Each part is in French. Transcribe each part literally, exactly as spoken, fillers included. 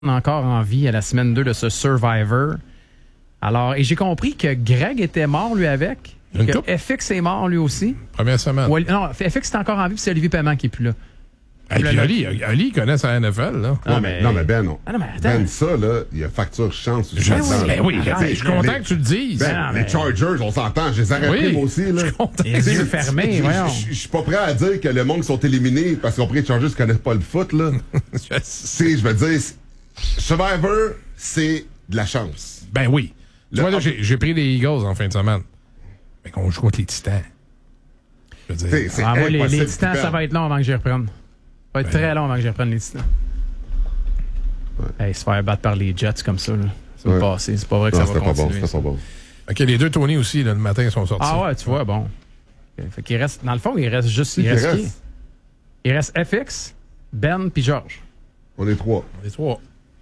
encore en vie à la semaine deux de ce Survivor. Alors, et j'ai compris que Greg était mort, lui, avec. Une que coupe. F X est mort, lui aussi. Première semaine. Ou, non, F X est encore en vie, puis c'est Olivier Paiement qui est plus là. Et puis Ali, Ali connaît sa N F L, là. Non, mais, non, mais Ben, non. Ah, non, mais attends. Ben, ça, là, il y a facture chance. Je là-dedans, dis, là. ben oui, Ah, je suis content que tu le dises. Ben, Non, les mais- Chargers, on s'entend, je les aurais Oui, pris, moi aussi, là. je suis content. Les yeux fermés, Je- voyons. Je je- je suis pas prêt à dire que le monde qui sont éliminés parce qu'on pris les Chargers connaissent pas le foot, là. Tu sais, je veux dire, c'est- Survivor, c'est de la chance. Ben oui. Tu Le- vois, là, j'ai j'ai pris les Eagles en fin de semaine. Mais qu'on joue contre les Titans. Je veux dire, T'sais, c'est Ah, moi, les, impossible les qu'ils Titans, ça perdent. va être long avant que j'y reprenne. Ça va être Ben. très long avant que j'y reprenne les Titans. Hey, se faire battre par les Jets comme ça, là. Ça va Ouais. passer. C'est pas vrai que Non, ça va c'était pas bon, continuer. c'était pas bon. OK, les deux Tony aussi, là, le matin, ils sont sortis. Ah ouais, tu vois, bon. Okay. Fait qu'il reste, dans le fond, il reste juste. Qui Il reste, reste? qui? Il reste F X, Ben puis Georges. On est trois. Les trois.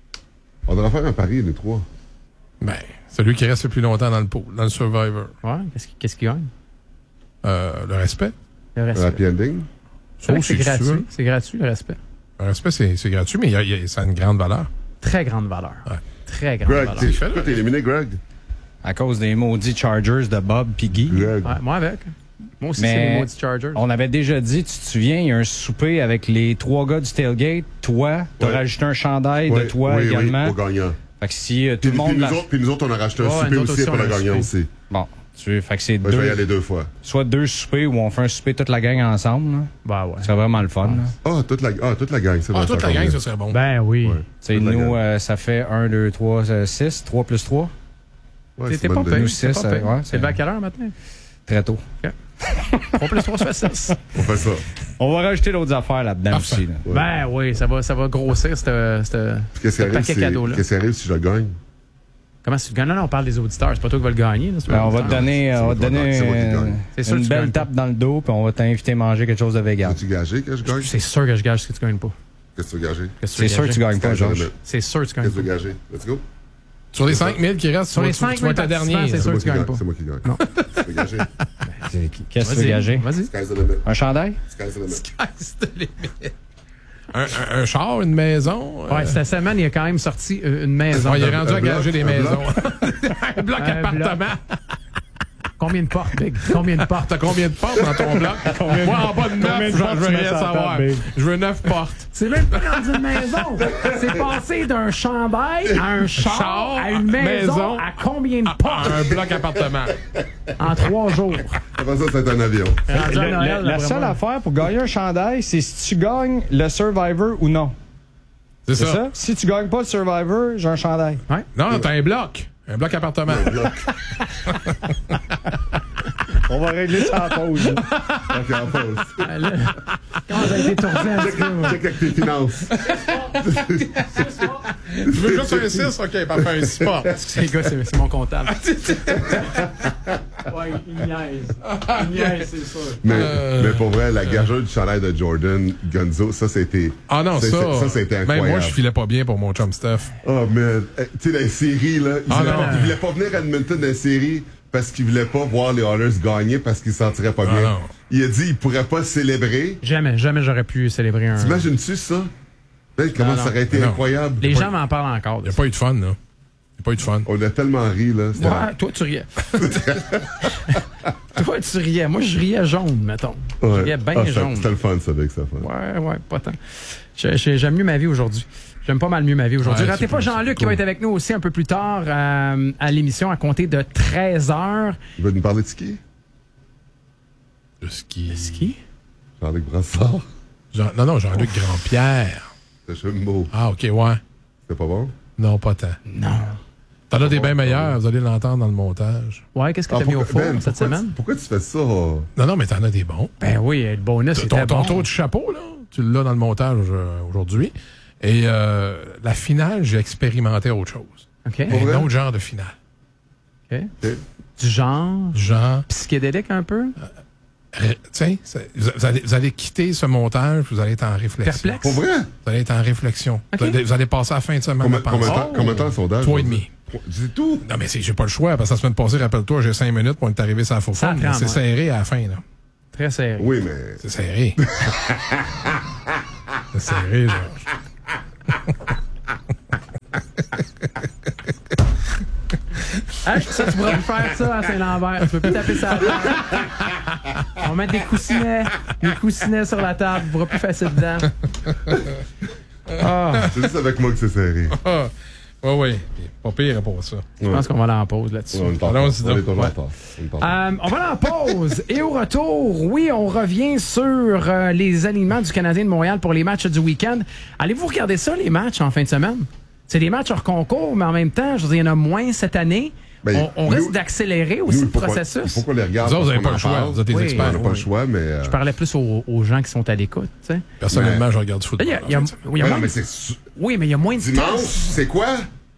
On devrait faire un pari, les trois. Ben, celui qui reste le plus longtemps dans le pool, dans le Survivor. Ouais, qu'est-ce qu'il qu'est-ce qu'il gagne? Euh, le respect. Le Un respect. happy ending. C'est vrai que aussi, c'est si tu veux. gratuit. C'est gratuit, le respect. Le respect, c'est c'est gratuit, mais il y a, il y a- ça a une grande valeur. Très grande valeur. Ouais. Très grande Greg, valeur. t'es fait, là. toi, t'es éliminé, Greg? À cause des maudits Chargers de Bob pis Guy. Greg. Ouais, moi avec. Moi aussi, Mais c'est les maudits Chargers. On avait déjà dit, tu te souviens, il y a un souper avec les trois gars du tailgate. Toi, t'as Ouais. rajouté un chandail Oui, de toi oui, également. Oui, au gagnant. Fait que si euh, tout Puis, le monde... puis nous l'a- autres, puis nous autres, on a rajouté un Ouais, souper nous autres aussi aussi, pour on le a un gagnant souper. aussi. Bon, tu fait que c'est Moi, je vais y deux... aller deux fois. Soit deux soupers où on fait un souper toute la gang ensemble. là. Bah ouais. C'est vraiment le fun. là. Ah, toute la, ah, toute la gang, c'est Ah, vrai, toute ça la gang, convient. ça serait bon. Ben oui. Ouais. Tu sais, Toute la nous, gang. euh, ça fait un, deux, trois, six. trois plus trois. Ouais, T'es c'est pas bonne idée. payé. Nous, C'est six, pas payé. euh, ouais, C'est levé à quelle heure maintenant? Très tôt. trois plus trois, ça fait six. On fait ça. On va rajouter d'autres affaires là-dedans Parfait. aussi. là. Ouais. Ben oui, ça va, ça va grossir ce Puis qu'est-ce qui arrive, paquet si- cadeau-là. qu'est-ce qui arrive si je le gagne? Comment tu le gagnes? Là, là, on parle des auditeurs. C'est pas toi qui vas le gagner. là, c'est pas Ben, on va te l'auditeur. donner, c'est on moi va te qui donner gagne, c'est moi qui euh, gagne. C'est sûr que une tu belle gagnes tape dans le dos, puis on va t'inviter à manger quelque chose de vegan. As-tu gagé que je gagne? C'est sûr que je gage ce que tu gagnes pas. Qu'est-ce que tu veux gager? Qu'est-ce C'est sûr que tu gagnes pas, Qu'est-ce que tu veux Georges. gager? C'est sûr que tu Qu'est-ce gagnes que tu pas. veux gager? Let's go. Sur les cinq mille qui restent, Sur tu les vas- cinq tu vas être mille ta dernière. participants, c'est sûr C'est moi que tu qui gagnes gagne. pas. C'est moi qui gagne. Non. Tu veux gager? Qu'est-ce que tu veux Vas-y, gager? Vas-y. Sky's the limit. Un chandail? Sky's the limit. Un, un, un char, une maison. euh, Ouais, cette semaine, il a quand même sorti euh, une maison. ouais, il est rendu un à gager bloc, des un maisons. un bloc Un appartement. Combien de portes, Big? Combien de portes? T'as combien de portes dans ton bloc? Moi, en bas de neuf, de je portes veux tu mets rien sur la savoir. table, Big? Je veux neuf portes. C'est même pas dans une maison. C'est passé d'un chandail à un char, Char, à une maison, maison, à combien de Ah, portes un bloc appartement. en trois jours? Après ça, c'est un avion. Rendu à Le- Noël, le- la d'après seule moi. affaire pour gagner un chandail, c'est si tu gagnes le Survivor ou non. C'est C'est ça. ça? Si tu gagnes pas le Survivor, j'ai un chandail. Ouais. Non, t'as un bloc. Un bloc appartement. On va régler ça en pause. Ok, en pause. Ah, là, Comment ça a été tourné un petit peu? Check avec tes finances. Tu veux juste un six? OK, parfait, un six portes. C'est gars, c'est c'est mon comptable. Ouais, il niaise. Il niaise, c'est sûr. Mais, Euh, mais pour vrai, la gageure du chandail de Jordan Gonzo, ça, c'était. Ah non, c'est- ça. c'est- Ça, c'était incroyable. Ben, moi, je filais pas bien pour mon chum Steph. Oh, man. Eh, tu sais, la série, là. Il Ah, voulait, non. pas, il voulait pas venir à Edmonton dans la série parce qu'il voulait pas voir les Oilers gagner parce qu'il se sentirait pas Ah, bien. non. Il a dit qu'il pourrait pas célébrer. Jamais, jamais j'aurais pu célébrer un. T'imagines-tu ça? Ben, comment Non, ça non. aurait été Non. incroyable? Les pas- gens m'en parlent encore. Il de n'y a ça. pas eu de fun, là. Il n'y a pas eu de fun. On a tellement ri, là. C'était- Ouais, toi, tu riais. Toi, tu riais. Moi, je riais jaune, mettons. Je Ouais. riais bien Ah, c'était- jaune. C'était le fun, ça, avec ça. Fun. Ouais, ouais, pas tant. Je- je- J'aime mieux ma vie aujourd'hui. J'aime pas mal mieux ma vie aujourd'hui. Ouais, Ratez c'est pas cool, Jean-Luc c'est qui va cool. être avec nous aussi un peu plus tard euh, à l'émission à compter de treize heures. Il va nous parler de ski? Le ski. Ski? Jean-Luc Brassard? Jean- Non, non, Jean-Luc Grandpierre. C'est un mot. Ah, OK, ouais. C'était pas bon? Non, pas tant. Non. T'en as des bien meilleurs, vous allez l'entendre dans le montage. Ouais, qu'est-ce que Ah, t'as mis au pourquoi- four Ben, cette pourquoi semaine? tu- Pourquoi tu fais ça? oh? Non, non, mais t'en as des bons. Ben oui, le bonus Ton, était ton bon. tour du chapeau, là, tu l'as dans le montage euh, aujourd'hui. Et euh, la finale, j'ai expérimenté autre chose. OK. Pour Un vrai? autre genre de finale. OK. Ok. Du genre Genre, psychédélique un peu? euh, tiens, c'est- vous, vous allez, vous allez quitter ce montage, vous allez être en réflexion. Perplexe? Pour vrai? Vous allez être en réflexion. Ok. Vous, allez, vous allez passer la fin de semaine Combien, à penser. combien, de temps- Oh! combien de temps le sondage? Trois et demi. Trois- C'est tout? Non, mais c'est- j'ai pas le choix, parce que la semaine passée, rappelle-toi, j'ai cinq minutes pour être arrivé sur la faux Ça forme. prend, C'est ouais. serré à la fin, là. Très serré. Oui, mais. C'est serré. c'est serré, Georges. Ah, ça, tu pourras plus faire ça à Saint-Lambert. Tu peux plus taper ça à la table. On va mettre des coussinets. Des coussinets sur la table. Tu pourras plus faire ça dedans. Ah. C'est juste avec moi que c'est serré. Ah. Oui, oui. Pas pire pour ça. Je pense qu'on va aller en pause là-dessus. Ouais, on est Allons-y donc. on est toujours en Ouais. retard. On est en retard. Euh, on va aller en pause. Et au retour, oui, on revient sur euh, les alignements du Canadien de Montréal pour les matchs du week-end. Allez-vous regarder ça, les matchs en fin de semaine? C'est des matchs hors concours, mais en même temps, je veux dire, il y en a moins cette année. Ben, on on nous- risque d'accélérer aussi Nous, le il faut qu'on- processus. Il faut qu'on les regarde. Vous autres, vous n'avez parce pas qu'on le en choix. parle. Vous êtes des Oui. experts. On n'a pas oui. le choix, mais. euh, Je parlais plus aux, aux gens qui sont à l'écoute. tu sais. Personnellement, Mais- je regarde du football. Il y a- il y a- en fait. oui, il y a mais moins non, mais de- c'est su- oui, mais il y a moins de dimanche, tests. c'est quoi?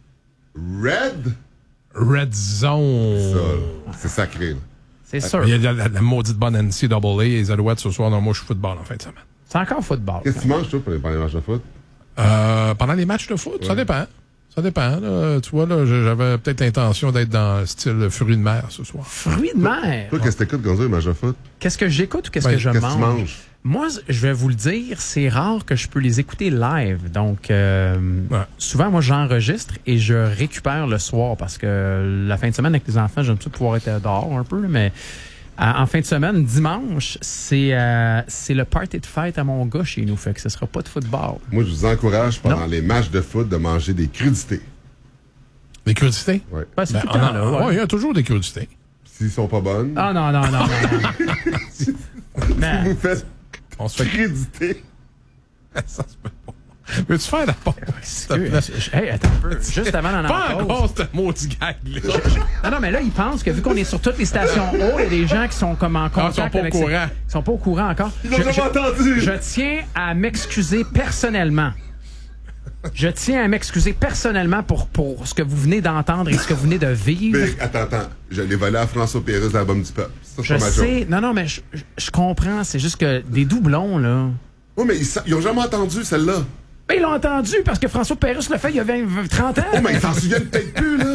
Red? Red Zone. Ça, là. C'est sacré, là. C'est sûr. Il y a la, la, la maudite bonne N C A A, les Alouettes ce soir. Non, moi, je suis football en fin de semaine. C'est encore football. Qu'est-ce que tu manges, toi, pour les, pour les matchs de foot? Euh, pendant les matchs de foot, ça dépend. Ça dépend. Là. Tu vois, là, j'avais peut-être l'intention d'être dans le style fruits de mer ce soir. Fruits de mer. Toi, qu'est-ce que t'écoutes, Gonzo, les matchs de foot? Qu'est-ce que j'écoute ou qu'est-ce Ben, que je Qu'est-ce que tu mange? manges? Moi, je vais vous le dire, c'est rare que je peux les écouter live. Donc, euh, Ouais. souvent, moi, j'enregistre et je récupère le soir parce que la fin de semaine avec les enfants, j'aime ça pouvoir être dehors un peu, là, mais euh, en fin de semaine, dimanche, c'est euh, c'est le party de fête à mon gars chez nous, fait que ce sera pas de football. Moi, je vous encourage, pendant Non. les matchs de foot, de manger des crudités. Des crudités? Ouais. Ben, c'est Ben, tout le on temps, en- là. ouais, ouais. il y a toujours des crudités. S'ils sont pas bonnes, Ah non, non, non, non. non. Ben, vous faites On se fait. crudité. Ça se peut pas. Veux-tu faire la pause? s'il te plaît? hey, attends un peu. Juste avant d'en Pas avoir encore ce maudit gag-là. Non, non, mais là, ils pensent que vu qu'on est sur toutes les stations haut, il y a des gens qui sont comme en contact sont pas au avec courant. ces- Ils sont pas au courant encore. Ils l'ont Je- jamais je- entendu. Je tiens à m'excuser personnellement. Je tiens à m'excuser personnellement pour, pour ce que vous venez d'entendre et ce que vous venez de vivre. Mais attends, attends. Je l'ai volé à François Pérusse, l'album du peuple. Ça, c'est Je pas ma joke. sais. Non, non, mais je, je- je comprends. C'est juste que des doublons, là. Oui, mais ils, sa- ils ont jamais entendu celle-là. Ben, ils l'ont entendu parce que François Pérusse l'a fait il y a vingt, trente ans. Oh, mais ils s'en souviennent peut-être plus, là.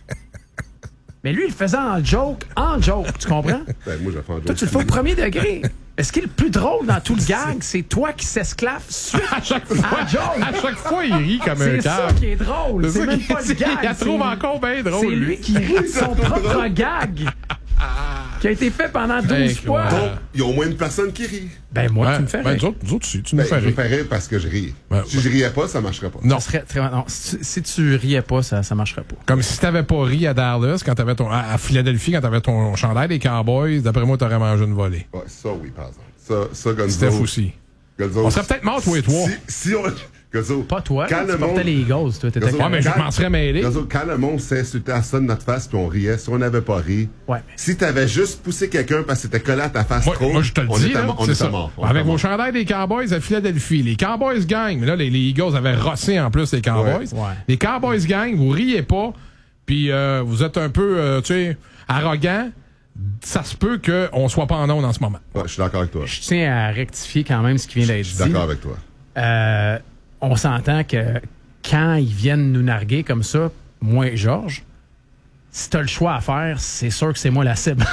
Mais lui, il le faisait en joke, en joke. Tu comprends? Ben, moi, je vais faire un Toi, tu le fais au premier degré. Est-ce qui est le plus drôle dans tout le gag, c'est toi qui s'esclave suite À chaque fois, à joke. à chaque fois, il rit comme un C'est ça câble. qui est drôle. C'est C'est ça même qui- pas le gag. il la c'est- trouve encore bien drôle, C'est lui lui. qui rit de son propre gag. Qui a été fait pendant douze Hey, fois. ouais. Donc, il y a au moins une personne qui rit. Ben, moi, Ouais. tu me fais Ben, rire. nous autres, nous autres, tu, tu nous Ben, fais je me rire. fais rire parce que je ris. Ouais, si ouais. je riais pas, ça marcherait pas. Non. Ça serait très- non, si, si tu riais pas, ça, ça marcherait pas. Comme si t'avais pas ri à Dallas, quand t'avais ton, à à Philadelphie, quand t'avais ton chandail des Cowboys, d'après moi, t'aurais mangé une volée. Ouais, ça, oui, par exemple. Ça, ça Gonzo. Steph aussi. Gonzo, On serait peut-être morts, toi et toi. Si, si on. Gonzo. Pas toi, quand là, le tu portais monde- les Eagles, toi, t'étais Gonzo, Ouais, mais je quand- m'en serais mêlé. Gonzo, quand le monde s'insultait à ça de notre face puis on riait, si on n'avait pas ri, Ouais, mais- si t'avais juste poussé quelqu'un parce que c'était collé à ta face Moi, trop, moi, je te le on dis, était, là, mo- on c'est était ça. mort. On Avec était mon mort. chandail des Cowboys à Philadelphie, les Cowboys gagnent. Mais là, les, les Eagles avaient rossé en plus les Cowboys. Ouais. Ouais. Les Cowboys gagnent, vous riez pas, puis euh, vous êtes un peu, euh, tu sais, arrogant. Ça se peut qu'on soit pas en onde en ce moment. Ouais, je suis d'accord avec toi. Je tiens à rectifier quand même ce qui vient Je d'être suis dit. d'accord avec toi. Euh, on s'entend que quand ils viennent nous narguer comme ça, moi et Georges, si t'as le choix à faire, c'est sûr que c'est moi la cible.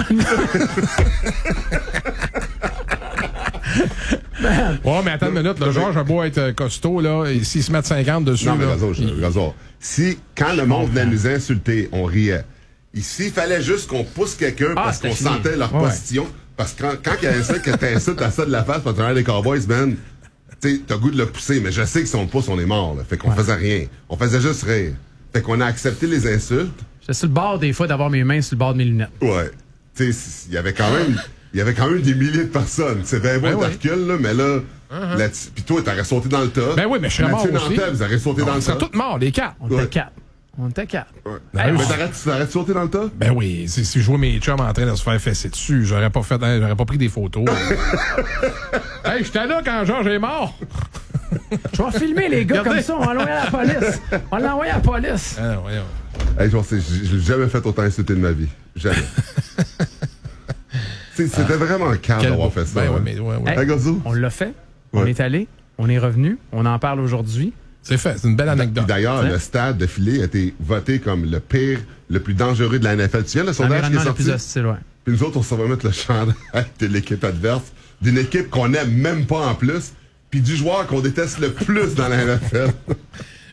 Ouais, mais attends une minute, le Georges a beau être euh, costaud, là, et s'il se met cinquante dessus, Non, mais là, Gonzo, je- il- Gonzo, si, quand le monde venait nous insulter, on riait. Ici, il fallait juste qu'on pousse quelqu'un Ah, parce c'était qu'on fini. sentait leur Ouais. position. Parce que quand, quand il y a un ça que t'insultes à ça de la face, parce que t'as l'air des Cowboys, man, tu sais, t'as goût de le pousser, mais je sais que si on le pousse, on est mort, là. Fait qu'on faisait rien. On faisait juste rire. Fait qu'on a accepté les insultes. J'étais sur le bord des fois d'avoir mes mains sur le bord de mes lunettes. Ouais. Tu sais, il y avait quand même, il y avait quand même des milliers de personnes. C'est bien beau, Ben t'as oui. recul, là, mais là, là puis toi, t'aurais sauté dans le tas. Ben oui, mais je serais Mathieu mort aussi. Nantel, vous aurez sauté dans on le serait tas. tous morts, les quatre. On Ouais. était quatre. On était quatre. Ouais. Ben mais oui. t'aurais- tu aurais sauté dans le tas? Ben oui, si, si je vois mes chums en train de se faire fesser dessus, j'aurais pas fait, hein, j'aurais pas pris des photos. Hey, j'étais là quand Georges est mort. Je vais filmer les gars Regardez. comme ça, on va l'envoyer à la police. On va l'envoyer à la police. Ah, voyons. Hey, je sais, j'ai j'ai jamais fait autant insulter de ma vie. Jamais. T'sais, C'était vraiment calme Quel d'avoir beau- fait ça. Ben ouais, hein. mais ouais, ouais. Hey, Hey, Gonzo? on l'a fait. On Ouais. est allé. On est revenu. On en parle aujourd'hui. C'est fait, c'est une belle Puis anecdote. D'ailleurs, Hein? le stade de Philly a été voté comme le pire, le plus dangereux de la N F L. Tu viens le sondage qui est L'environnement le sorti? plus hostile, ouais. Puis nous autres, on s'en va mettre le chandail de l'équipe adverse, d'une équipe qu'on aime même pas en plus, puis du joueur qu'on déteste le plus dans la N F L.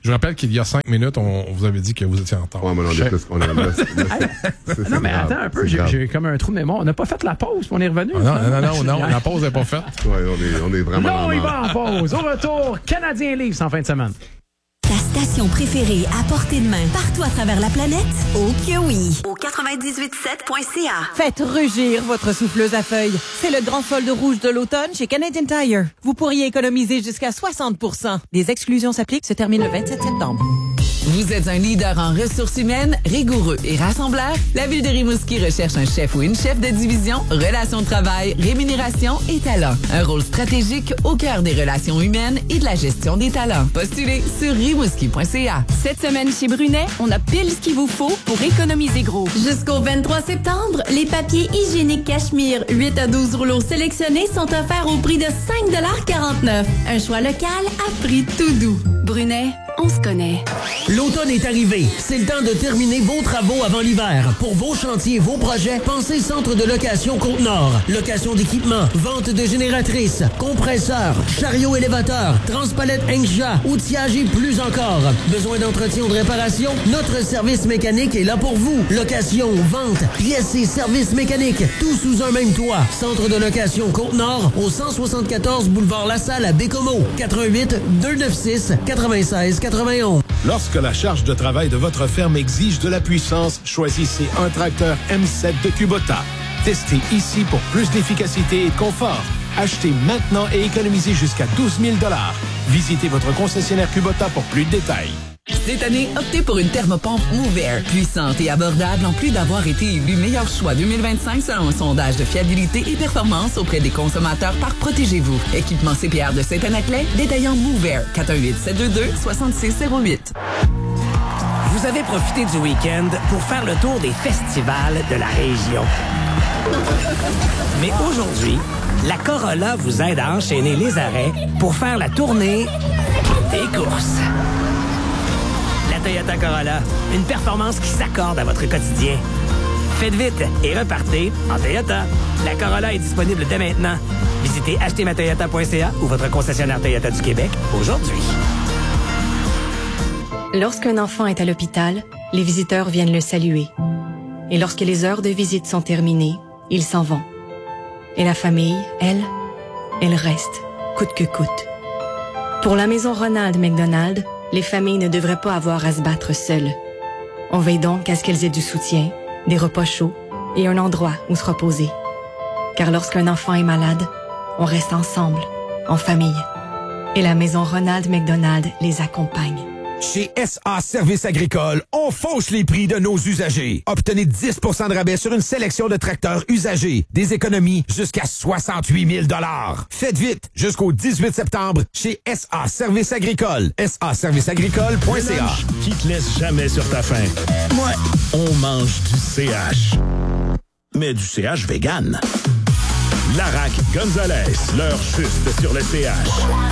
Je rappelle qu'il y a cinq minutes, on, on vous avait dit que vous étiez en retard. Ouais, mais non, on est plus qu'on est là, c'est- c'est- c'est Non, mais grave, attends un peu, c'est j'ai grave. j'ai comme un trou de mémoire. On n'a pas fait la pause, puis on est revenu. Ah non, non, non, non, non, la pause n'est pas faite. Ouais, on est, on est vraiment Non, dans il le va en pause. Au retour, Canadien Leafs en fin de semaine. Ta station préférée à portée de main partout à travers la planète? Oh que oui! Au quatre-vingt-dix-huit sept point c a. Faites rugir votre souffleuse à feuilles. C'est le grand solde rouge de l'automne chez Canadian Tire. Vous pourriez économiser jusqu'à soixante pour cent. Des exclusions s'appliquent, se termine le vingt-sept septembre. Vous êtes un leader en ressources humaines, rigoureux et rassembleur? La Ville de Rimouski recherche un chef ou une chef de division, relations de travail, rémunération et talent. Un rôle stratégique au cœur des relations humaines et de la gestion des talents. Postulez sur rimouski point c a. Cette semaine chez Brunet, on a pile ce qu'il vous faut pour économiser gros. Jusqu'au vingt-trois septembre, les papiers hygiéniques Cachemire huit à douze rouleaux sélectionnés sont offerts au prix de cinq quarante-neuf. Un choix local à prix tout doux. Brunet, on se connaît. L'automne est arrivé. C'est le temps de terminer vos travaux avant l'hiver. Pour vos chantiers, vos projets, pensez Centre de location Côte-Nord. Location d'équipements, vente de génératrices, compresseurs, chariots élévateurs, transpalettes Engsha, outillage et plus encore. Besoin d'entretien ou de réparation? Notre service mécanique est là pour vous. Location, vente, pièces et services mécaniques, tout sous un même toit. Centre de location Côte-Nord au cent soixante-quatorze boulevard La Salle à Bécomo. quatre un huit deux neuf six quatre-vingt-seize quatre-vingt-onze. Lorsque la charge de travail de votre ferme exige de la puissance, choisissez un tracteur M sept de Kubota. Testez ici pour plus d'efficacité et de confort. Achetez maintenant et économisez jusqu'à douze mille dollars. Visitez votre concessionnaire Kubota pour plus de détails. Cette année, optez pour une thermopompe Mover, puissante et abordable en plus d'avoir été élu meilleur choix deux mille vingt-cinq selon un sondage de fiabilité et performance auprès des consommateurs par Protégez-vous. Équipement C P R de Saint-Anaclet, détaillant Mover, quatre un huit sept deux deux six six zéro huit. Vous avez profité du week-end pour faire le tour des festivals de la région. Mais aujourd'hui, la Corolla vous aide à enchaîner les arrêts pour faire la tournée des courses. La Toyota Corolla, une performance qui s'accorde à votre quotidien. Faites vite et repartez en Toyota. La Corolla est disponible dès maintenant. Visitez acheter ma toyota point c a ou votre concessionnaire Toyota du Québec aujourd'hui. Lorsqu'un enfant est à l'hôpital, les visiteurs viennent le saluer. Et lorsque les heures de visite sont terminées, ils s'en vont. Et la famille, elle, elle reste, coûte que coûte. Pour la maison Ronald McDonald, les familles ne devraient pas avoir à se battre seules. On veille donc à ce qu'elles aient du soutien, des repas chauds et un endroit où se reposer. Car lorsqu'un enfant est malade, on reste ensemble, en famille. Et la maison Ronald McDonald les accompagne. Chez S A Services Agricoles, on fauche les prix de nos usagers. Obtenez dix pour cent de rabais sur une sélection de tracteurs usagés. Des économies jusqu'à soixante-huit mille dollars. Faites vite, jusqu'au dix-huit septembre, chez S A Services Agricoles. S A services agricoles point c a. Qui te laisse jamais sur ta faim. Ouais, on mange du C H. Mais du C H vegan. Larac Gonzalez, l'heure juste sur le C H.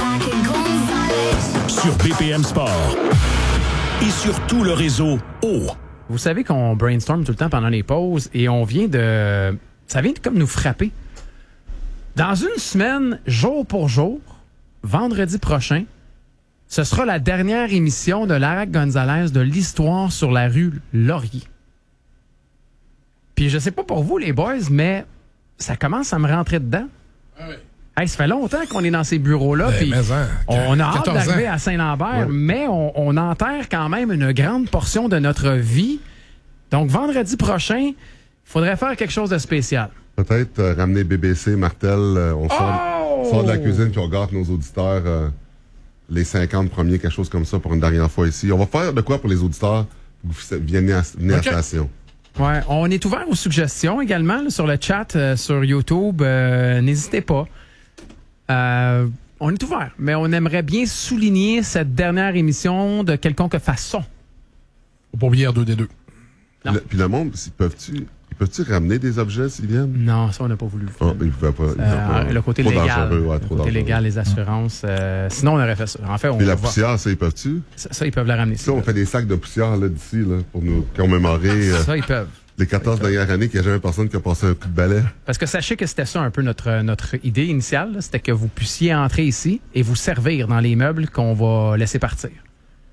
Sur B P M Sport. Et sur tout le réseau O. Vous savez qu'on brainstorm tout le temps pendant les pauses et on vient de... Ça vient de comme nous frapper. Dans une semaine, jour pour jour, vendredi prochain, ce sera la dernière émission de Larac Gonzalez de l'histoire sur la rue Laurier. Puis je sais pas pour vous les boys, mais ça commence à me rentrer dedans. Ah oui. Hey, ça fait longtemps qu'on est dans ces bureaux-là. Ben, mais hein, on a hâte d'arriver ans. à Saint-Lambert, Ouais. mais on, on enterre quand même une grande portion de notre vie. Donc, vendredi prochain, il faudrait faire quelque chose de spécial. Peut-être euh, ramener B B C, Martel, euh, on, sort, Oh! sort de la cuisine puis on gâte nos auditeurs euh, les cinquante premiers, quelque chose comme ça pour une dernière fois ici. On va faire de quoi pour les auditeurs? Vous venez à, venez Okay. à la station. Ouais, on est ouvert aux suggestions également là, sur le chat, euh, sur YouTube. Euh, n'hésitez pas. Euh, on est ouvert, mais on aimerait bien souligner cette dernière émission de quelconque façon. Faut pas oublier R deux D deux. Non. Le- Puis le monde, ils peuvent-tu ils peuvent-tu ramener des objets s'ils viennent? Non, ça, on n'a pas voulu. Ah, ils pouvaient pas. ils Euh, pouvaient pas. le côté Trop légal, dangereux, ouais, le trop côté dangereux. légal, les assurances. euh, sinon, on aurait fait ça. En fait, on Puis la va- poussière, ça, ils peuvent-tu? ça, ça, ils peuvent la ramener. Ça, on fait des sacs de poussière là, d'ici là, pour nous commémorer euh, Ça, ils peuvent. les quatorze dernières années qu'il n'y a jamais personne qui a passé un coup de balai. Parce que sachez que c'était ça un peu notre, notre idée initiale. là. C'était que vous puissiez entrer ici et vous servir dans les meubles qu'on va laisser partir.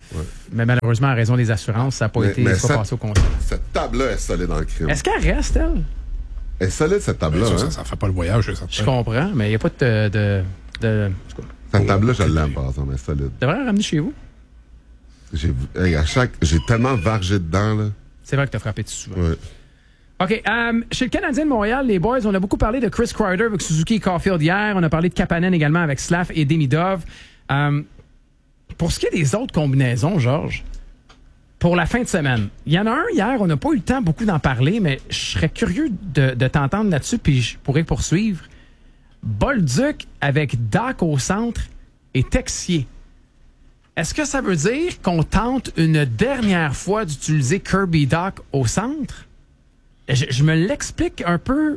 Ouais. Mais malheureusement, à raison des assurances, ça n'a pas mais, été mais pas cette, passé au contrat. Cette table-là est solide dans le crime. Est-ce qu'elle reste, elle? Elle est solide, cette table-là. Ça, hein? ça, ça fait pas le voyage. Ça Je comprends, mais il n'y a pas de... de, de... Cette table-là, je l'aime, par exemple, elle est solide. Tu devrais la ramener chez vous. J'ai, hey, à chaque, j'ai tellement vargé dedans, là. C'est vrai que tu as frappé dessus souvent. Ouais. OK. Um, chez le Canadien de Montréal, les boys, on a beaucoup parlé de Chris Kreider avec Suzuki et Caulfield hier. On a parlé de Kapanen également avec Slav et Demidov. Um, pour ce qui est des autres combinaisons, Georges, pour la fin de semaine, il y en a un hier, on n'a pas eu le temps beaucoup d'en parler, mais je serais curieux de, de t'entendre là-dessus, puis je pourrais poursuivre. Bolduc avec Dach au centre et Texier. Est-ce que ça veut dire qu'on tente une dernière fois d'utiliser Kirby Dach au centre? Je, je me l'explique un peu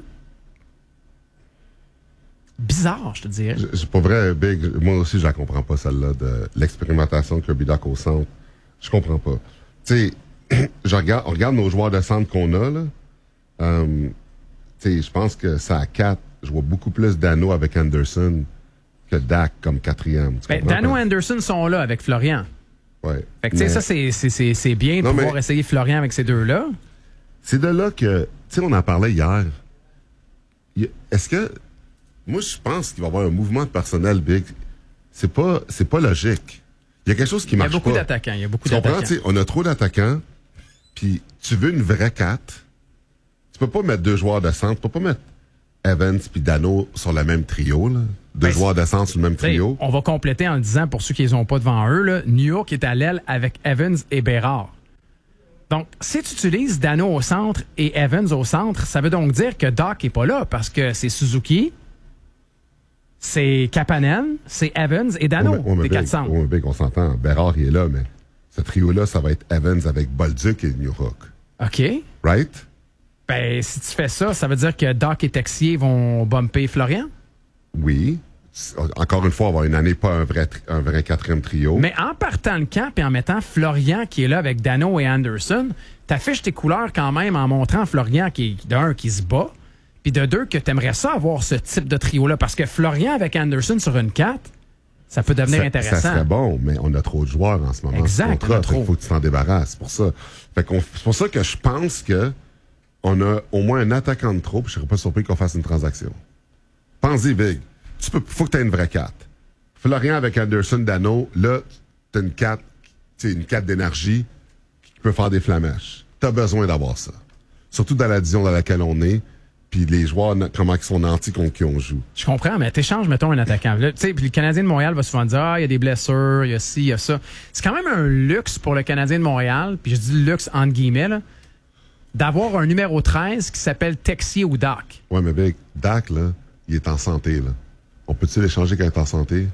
bizarre, je te dirais. Je, je, pour vrai, Big, moi aussi, je la comprends pas, celle-là, de l'expérimentation de Kirby Dach au centre. Je comprends pas. Tu sais, je regarde, on regarde nos joueurs de centre qu'on a, là. Um, tu sais, je pense que ça à quatre, je vois beaucoup plus Dano avec Anderson que Dach comme quatrième. Ben, Dano et Anderson sont là avec Florian. Ouais. Fait que, tu sais, ça, c'est, c'est, c'est, c'est bien de non, pouvoir essayer Florian avec ces deux-là. C'est de là que, tu sais, on en parlait hier. Est-ce que, moi, je pense qu'il va y avoir un mouvement de personnel, Big. C'est pas, c'est pas logique. Il y a quelque chose qui marche pas. Il y a beaucoup d'attaquants. Il y a beaucoup tu d'attaquants. Comprends, on a trop d'attaquants, puis tu veux une vraie quatre. Tu peux pas mettre deux joueurs de centre. Tu peux pas mettre Evans puis Dano sur le même trio, là. Deux ben, joueurs de centre sur le même trio. On va compléter en le disant, pour ceux qui les ont pas devant eux, là, New York est à l'aile avec Evans et Bérard. Donc, si tu utilises Dano au centre et Evans au centre, ça veut donc dire que Dach est pas là parce que c'est Suzuki, c'est Kapanen, c'est Evans et Dano, oh, mais, oh, des quatre centres. Oh, on s'entend. Bérard, il est là, mais ce trio-là, ça va être Evans avec Bolduc et New York. OK. Right? Ben, si tu fais ça, ça veut dire que Dach et Texier vont bumper Florian? Oui. Encore une fois, avoir une année, pas un vrai, un vrai quatrième trio. Mais en partant le camp et en mettant Florian qui est là avec Dano et Anderson, t'affiches tes couleurs quand même en montrant Florian qui, d'un, qui se bat, puis de deux, que t'aimerais ça avoir ce type de trio-là. Parce que Florian avec Anderson sur une quatre, ça peut devenir ça, intéressant. Ça serait bon, mais on a trop de joueurs en ce moment. Exact, on a trop. Il faut que tu t'en débarrasses. C'est pour ça. Fait qu'on, c'est pour ça que je pense que on a au moins un attaquant de trop, puis je serais pas surpris qu'on fasse une transaction. Pense-y, Big. Tu peux, faut que tu aies une vraie quatre. Florian avec Anderson, Dano, là, tu as une quatre, tu sais, une quatre d'énergie qui peut faire des flamèches. Tu as besoin d'avoir ça. Surtout dans la division dans laquelle on est, puis les joueurs, comment ils sont nantis contre qui on joue. Je comprends, mais t'échanges, mettons, un attaquant. Tu sais, puis le Canadien de Montréal va souvent dire, ah, il y a des blessures, il y a ci, il y a ça. C'est quand même un luxe pour le Canadien de Montréal, puis je dis luxe entre guillemets, là, d'avoir un numéro treize qui s'appelle Texier ou Dach. Ouais, mais Big, Dach, là, il est en santé, là. On peut-tu l'échanger quand il est en santé?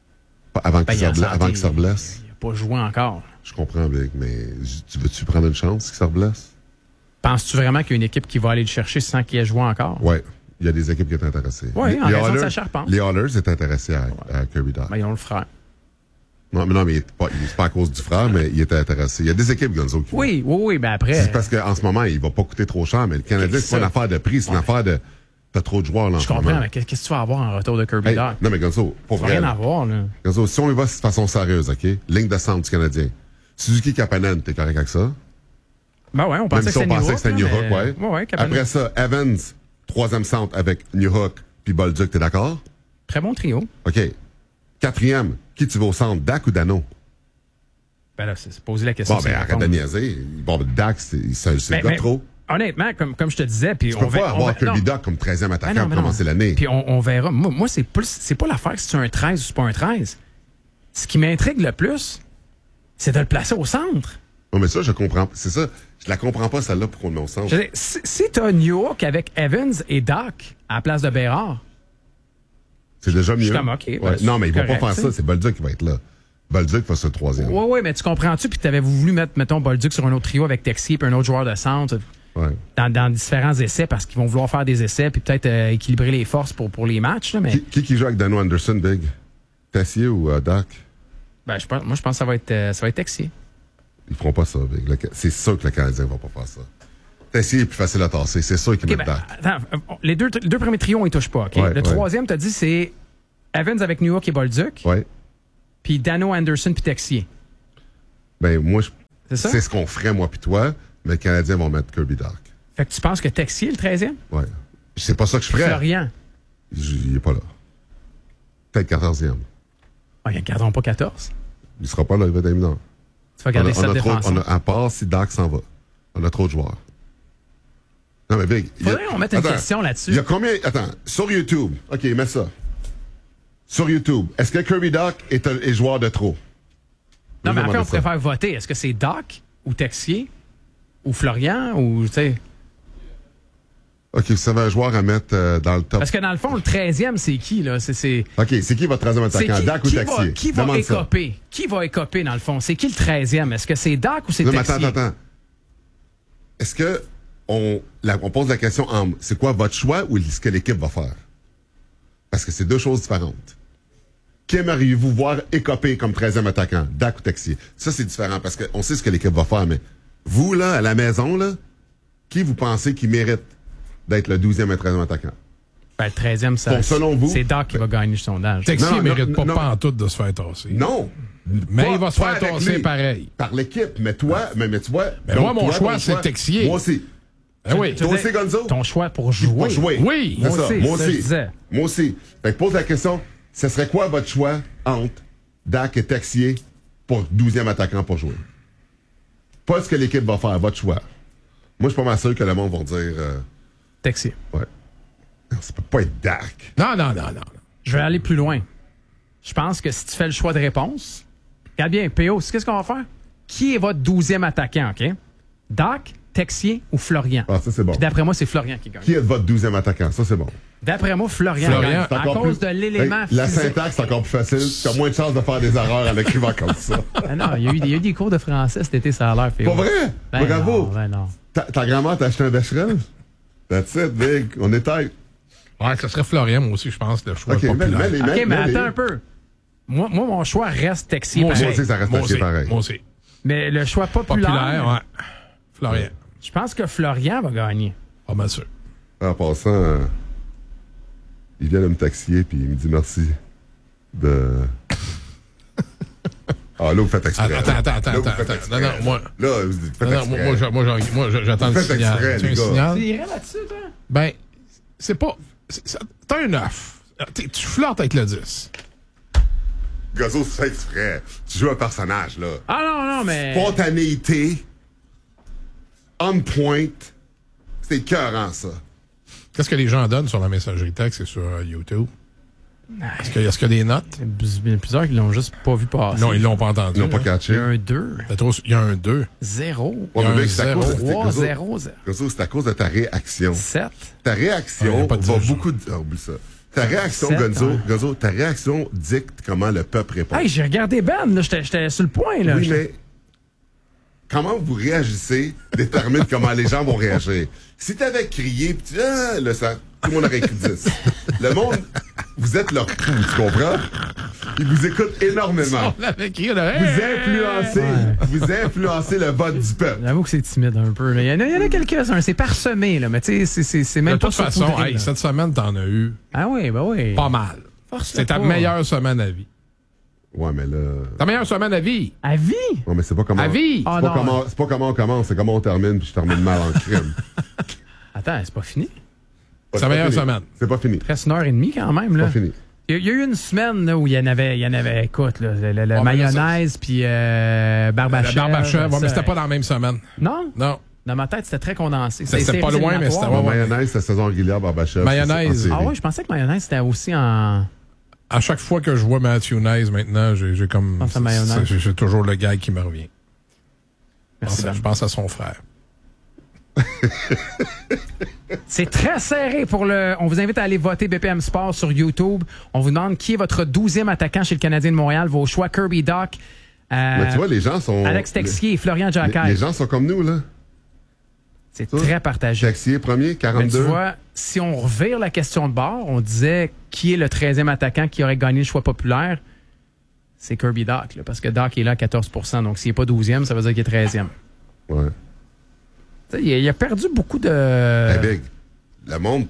Avant ben, qu'il se, santé, avant qu'il se reblesse? Il n'a pas joué encore. Je comprends, Big, mais tu veux-tu prendre une chance qu'il se reblesse? Penses-tu vraiment qu'il y a une équipe qui va aller le chercher sans qu'il ait joué encore? Oui. Il y a des équipes qui sont intéressées. Oui, en raison de sa charpente. Les Oilers étaient intéressés à, ouais. à Kirby Dach. Ben, ils ont le frère. Non, mais non, mais c'est pas, pas à cause du frère, mais il était intéressé. Il y a des équipes, Gonzo, qui Oui, oui, oui, ben après... C'est parce qu'en ce moment, il va pas coûter trop cher, mais le Canadien, c'est pas une affaire de prix, c'est ouais. une affaire de... T'as trop de joueurs, là, en Je ce comprends, moment. mais qu'est-ce que tu vas avoir en retour de Kirby hey, Dach? Non, mais Gonzo, pour vrai... rien avoir, là. Gonzo, si on y va de façon sérieuse, OK? Ligne de centre du Canadien. Suzuki Kapanen, t'es correct avec ça? Ben ouais, on pensait Même si que c'était New Hook. que c'était New Hook, ouais. ouais, ouais Après ça, Evans, troisième centre avec New Hook puis Bolduc, t'es d'accord? Très bon trio. OK. Quatrième, qui tu veux au centre, Dach ou Dano? Ben là, c'est poser la question. Bon, ben arrête de niaiser. Bon, Dach, c'est, c'est, c'est ben, le gars trop. Honnêtement, comme, comme je te disais, puis tu on peux va pas avoir Kirby Dach comme treizième attaquant ben non, pour commencer l'année. Puis on, on verra. Moi, moi c'est, plus, c'est pas l'affaire si c'est un treize ou c'est pas un treize. Ce qui m'intrigue le plus, c'est de le placer au centre. Non, mais ça, je comprends. C'est ça. Je la comprends pas, celle-là, pour qu'on le met au centre. Je veux dire, si, si t'as New York avec Evans et Dach à la place de Bérard. C'est déjà mieux. Je suis comme, OK. Ouais. Ben, non, mais ils vont correct, pas faire ça. C'est Bolduc qui va être là. Bolduc va sur le troisième. Oui, oui, mais tu comprends-tu? Puis t'avais voulu mettre, mettons, Bolduc sur un autre trio avec Texier puis un autre joueur de centre. Ouais. Dans, dans différents essais parce qu'ils vont vouloir faire des essais puis peut-être euh, équilibrer les forces pour, pour les matchs. Là, mais... qui, qui qui joue avec Dano Anderson, Big? Tessier ou euh, Dach? Ben, je pense, moi, je pense que ça va être, euh, ça va être Texier. Ils feront pas ça, Big. Le, c'est sûr que le Canadien va pas faire ça. Tessier est plus facile à tasser. C'est sûr qu'il okay, met ben, Dach. Attends, les deux, les deux premiers trios, on les touche pas. Okay? Ouais, le ouais. troisième, t'as dit, c'est Evans avec New York et Bolduc. Ouais. Puis Dano, Anderson puis Texier. Ben, moi, je, c'est, ça? c'est ce qu'on ferait, moi puis toi, mais les Canadiens vont mettre Kirby Dach. Fait que tu penses que Texier est le treizième? Ouais. C'est pas ça que je ferais. Florian. Il est pas là. Peut-être quatorzième. Ah, ils ne garderont pas quatorze. Il sera pas là, il va être éminent. Tu vas garder on a, sept on a trop, défenseurs. on a, à part si Dach s'en va. On a trop de joueurs. Non, mais Big. Faudrait qu'on mette une attends, question là-dessus. Il y a combien. Attends, sur YouTube. OK, mets ça. Sur YouTube, est-ce que Kirby Dach est, un, est joueur de trop? Non, mais après, on ça. préfère voter. Est-ce que c'est Dach ou Texier ou Florian ou, tu sais. OK, vous avez un joueur à mettre euh, dans le top. Parce que dans le fond, le treizième, c'est qui, là? C'est, c'est... OK, c'est qui votre troisième attaquant? Dach ou qui Texier? va, qui va Demande écoper? ça. Qui va écoper, dans le fond? C'est qui le treizième? Est-ce que c'est Dach ou c'est non, Texier? Mais attends, attends, attends. Est-ce que on, la, on pose la question en c'est quoi votre choix ou ce que l'équipe va faire? Parce que c'est deux choses différentes. Qui aimeriez-vous voir écoper comme treizième attaquant? Dach ou Texier? Ça, c'est différent parce qu'on sait ce que l'équipe va faire, mais vous, là, à la maison, là, qui vous pensez qui mérite d'être le douzième et treizième attaquant? Ben, le treizième, ça, Bon, selon vous, c'est Dach qui va gagner le sondage. Texier ne mérite pas, non, pas en tout de se faire tasser. Non. Mais pas, il va se faire tasser lui, pareil. Par l'équipe. Mais toi, mais, mais tu vois. Mais donc, moi, mon toi, choix, ton c'est choix, Texier. Moi aussi. Ben oui. Toi aussi, Gonzo? Ton choix pour jouer. Pour jouer. Oui. C'est Moi ça. aussi, Moi ça, je aussi. disais. Moi aussi. Fait que pose la question, ce serait quoi votre choix entre Dach et Texier pour douzième attaquant pour jouer? Pas ce que l'équipe va faire, votre choix. Moi, je suis pas mal sûr que le monde va dire... Euh, Texier. Ouais. Non, ça peut pas être Dach. Non, non, non, non. Je vais aller plus loin. Je pense que si tu fais le choix de réponse, regarde bien, P O, qu'est-ce qu'on va faire? Qui est votre douzième attaquant, OK? Dach, Texier ou Florian? Ah, ça, c'est bon. Puis d'après moi, c'est Florian qui gagne. Qui est votre douzième attaquant? Ça, c'est bon. D'après moi, Florian, Florian, gagne. C'est À encore cause plus- de l'élément Hey, La physique. syntaxe, c'est encore plus facile. Tu as moins de chances de faire des erreurs en écrivant comme ça. Ah non, il y, a eu, il y a eu des cours de français cet été, ça a l'air, P O. Pas vrai? Ben Bravo. non, ben non. Ta, ta grand-mère t'a acheté un Becherel? That's it, big. On est tête. Ouais, ça serait Florian, moi aussi, je pense, le choix OK, mais, populaire. mais, les- OK, mais mais les- attends un peu. Moi, moi, mon choix reste Texier. Moi aussi, pareil. Moi aussi, ça reste Moi Texier aussi, pareil. Moi aussi. Mais le choix populaire, Populaire, ouais. Florian. je pense que Florian va gagner. Pas mal sûr. En passant, euh, il vient de me taxier puis il me dit merci de. Ah, là, vous faites exprès. Attends, là. attends, attends, Là, vous attends, faites attends. exprès, Non, non, moi. Là, vous faites Non, non, exprès. moi, moi, moi, j'en- moi, je- j'attends Vous le faites signal. exprès, Tu veux les un gars. signal? Tu irais là-dessus, toi? Ben, c'est pas. c'est- ça- T'as un neuf. T'es- Tu flirtes avec le dix. Gazzo, tu fais exprès. Tu joues un personnage, là. Ah non, non, mais... Spontanéité. On point. C'est écœurant, ça. Qu'est-ce que les gens donnent sur la messagerie texte et sur euh, YouTube? Est-ce qu'il y, est-ce qu'il y a des notes? Il y a plusieurs qui l'ont juste pas vu passer. Non, ils l'ont pas entendu. Ils l'ont pas Il y a catché. un deux. C'est trop- Il y a un deux. Zéro. Ouais, Il y a mais un mec, c'est à zéro. cause de- trois, Gazzo, zéro, zéro. Gazzo, c'est à cause de ta réaction. Sept. Ta Ah, il y réaction a pas de va dix, beaucoup... Ah, oublie ça. Ta réaction, Sept, Gonzo, hein. Gonzo, ta réaction dicte comment le peuple répond. Hey, j'ai regardé Ben, là. J'étais, j'étais sur le point, là. Oui, J'étais- mais comment vous réagissez détermine comment les gens vont réagir. Si t'avais crié, pis tu ah, là, ça, tout le monde aurait écrit dix. Le monde, vous êtes leur pouls, tu comprends? Ils vous écoutent énormément. On l'avait crié, là. Vous influencez, vous influencez le vote du peuple. J'avoue que c'est timide un peu. Là. Il y en a, il y en a quelques-uns. C'est parsemé, là. Mais tu sais, c'est, c'est, c'est même De pas toute façon, saupoudré, hey, là. cette semaine, t'en as eu Ah oui, ben oui. pas mal. Force-le C'est ta pas. meilleure semaine à vie. Ouais, mais là. Ta meilleure semaine à vie. À vie? Ouais, mais c'est pas comment. À vie. C'est Ah, pas, non. comment, c'est pas comment on commence, c'est comment on termine, puis je termine mal en crime. Attends, c'est pas fini. C'est Ta pas meilleure fini. semaine. C'est pas fini. Presque une heure et demie quand même, C'est là. pas fini. Il y, a- il y a eu une semaine là, où il y en avait, il y en avait, écoute, là, le, le- le Ouais, mais là, mayonnaise puis euh, La barbachèvre. barbachèvre, ouais, mais ça- c'était pas dans la même semaine. Non? Non. Dans ma tête, c'était très condensé. C'était C'était pas séries loin, mais c'était éliminatoires. La ouais, ouais. mayonnaise, c'est saison régulière, Barbachef. Mayonnaise. c'est en Ah série. oui, je pensais que mayonnaise, c'était aussi en... À chaque fois que je vois Matthew Nice maintenant, j'ai j'ai comme. Pense à mayonnaise. J'ai j'ai toujours le gag qui me revient. Je Merci, pense, à, Ben. je pense à son frère. C'est très serré pour le... On vous invite à aller voter B P M Sport sur YouTube. On vous demande qui est votre douzième attaquant chez le Canadien de Montréal. Vos choix, Kirby Dach, euh, Mais tu vois, les gens sont. Alex Texier et Florian les, Giacchai. les gens sont comme nous, là. C'est Ça, très partagé. Texier, premier, Mais tu quarante-deux. vois, si on revire la question de bord, on disait qui est le treizième attaquant qui aurait gagné le choix populaire, c'est Kirby Dach, là, parce que Dach est là à quatorze pour cent. Donc, s'il n'est pas douzième, ça veut dire qu'il est treizième. Ouais. Tu sais, Il a, il a perdu beaucoup de... Hey, Big, le monde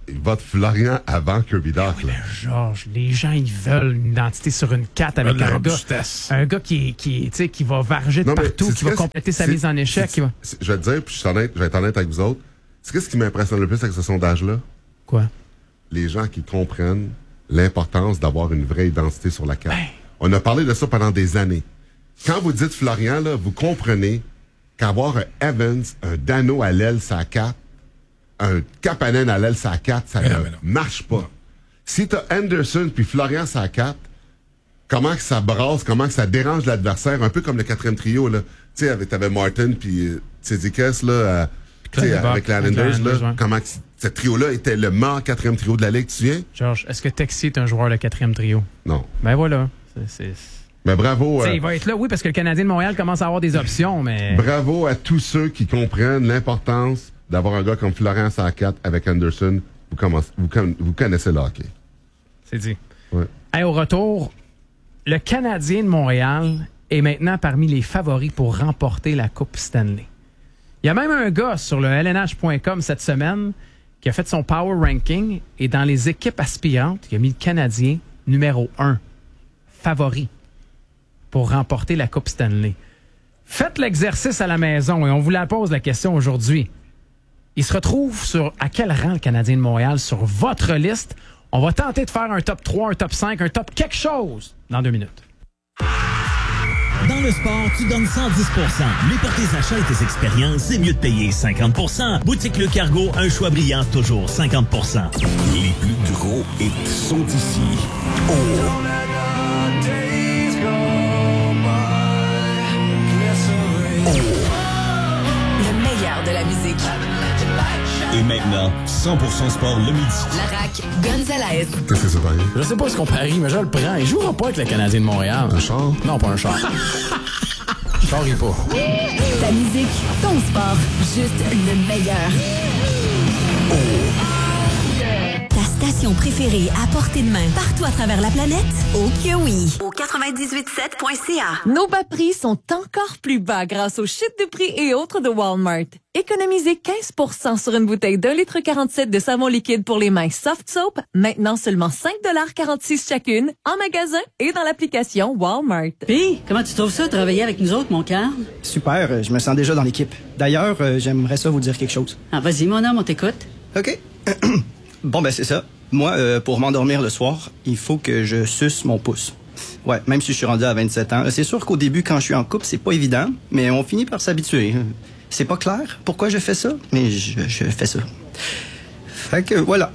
il vote Florian avant Kirby Dach. Oui, mais Georges, les gens, ils veulent une identité sur une carte avec La un gars, robustesse. un gars qui, est- qui, est, tu sais, qui va varger de Non, mais partout, c'est- qui va c'est- compléter sa c'est- mise en échec. c'est- qui va... c'est- Je vais te dire, puis je, suis honnête, je vais être honnête avec vous autres. C'est qu'est-ce qui m'impressionne le plus avec ce sondage-là? Quoi? Les gens qui comprennent l'importance d'avoir une vraie identité sur la carte. Ben. On a parlé de ça pendant des années. Quand vous dites Florian, là, vous comprenez qu'avoir un Evans, un Dano à l'aile, sa carte, un Kapanen à l'aile, sa carte, ça Mais ne non, mais non. marche pas. Si t'as Anderson puis Florian, sa carte, comment que ça brasse, comment que ça dérange l'adversaire, un peu comme le quatrième trio, là. Tu sais, avec, t'avais Martin puis euh, Tsitsikas, là, euh, tu sais, Clonebach, avec les avec les Islanders, Islanders, là, ouais. comment que c- ce trio-là était le meilleur quatrième trio de la Ligue, tu te souviens? Georges, est-ce que Texier est un joueur de quatrième trio? Non. Ben voilà. C'est, c'est... Mais bravo, Tu sais, euh, il va être là, oui, parce que le Canadien de Montréal commence à avoir des options, mais... bravo à tous ceux qui comprennent l'importance d'avoir un gars comme Florian à la carte avec Anderson. Vous, commencez- vous, con- vous connaissez le hockey. C'est dit. Ouais. Hey, au retour, le Canadien de Montréal est maintenant parmi les favoris pour remporter la Coupe Stanley. Il y a même un gars sur le L N H point com cette semaine qui a fait son power ranking et dans les équipes aspirantes, il a mis le Canadien numéro un, favori pour remporter la Coupe Stanley. Faites l'exercice à la maison et on vous la pose la question aujourd'hui. Il se retrouve sur à quel rang le Canadien de Montréal sur votre liste? On va tenter de faire un top trois, un top cinq, un top quelque chose dans deux minutes. Dans le sport, tu donnes cent dix pour cent. Mais pour tes achats et tes expériences, c'est mieux de payer cinquante pour cent. Boutique Le Cargo, un choix brillant, toujours cinquante pour cent. Les plus gros hits sont ici. Oh! Le meilleur de la musique. Et maintenant, cent pour cent sport le midi. La raque Gonzalez. Qu'est-ce que c'est, Paris? Je sais pas ce qu'on parie, mais je le prends. Il jouera pas avec le Canadien de Montréal. Un char? Non, pas un char. Je parie pas. Ta musique, ton sport, juste le meilleur. Ta station préférée à portée de main partout à travers la planète? Oh que oui! Au quatre-vingt-dix-huit sept point c a. Nos bas prix sont encore plus bas grâce aux chutes de prix et autres de Walmart. Économisez quinze pour cent sur une bouteille d'un litre quarante-sept de savon liquide pour les mains Soft Soap, maintenant seulement cinq quarante-six chacune, en magasin et dans l'application Walmart. Puis, comment tu trouves ça, travailler avec nous autres, mon cœur? Super, euh, je me sens déjà dans l'équipe. D'ailleurs, euh, j'aimerais ça vous dire quelque chose. Ah, vas-y, mon homme, on t'écoute. OK. Bon, ben c'est ça. Moi, euh, pour m'endormir le soir, il faut que je suce mon pouce. Ouais, même si je suis rendu à vingt-sept ans. C'est sûr qu'au début, quand je suis en couple, c'est pas évident, mais on finit par s'habituer. C'est pas clair pourquoi je fais ça, mais je, je fais ça. Fait que voilà.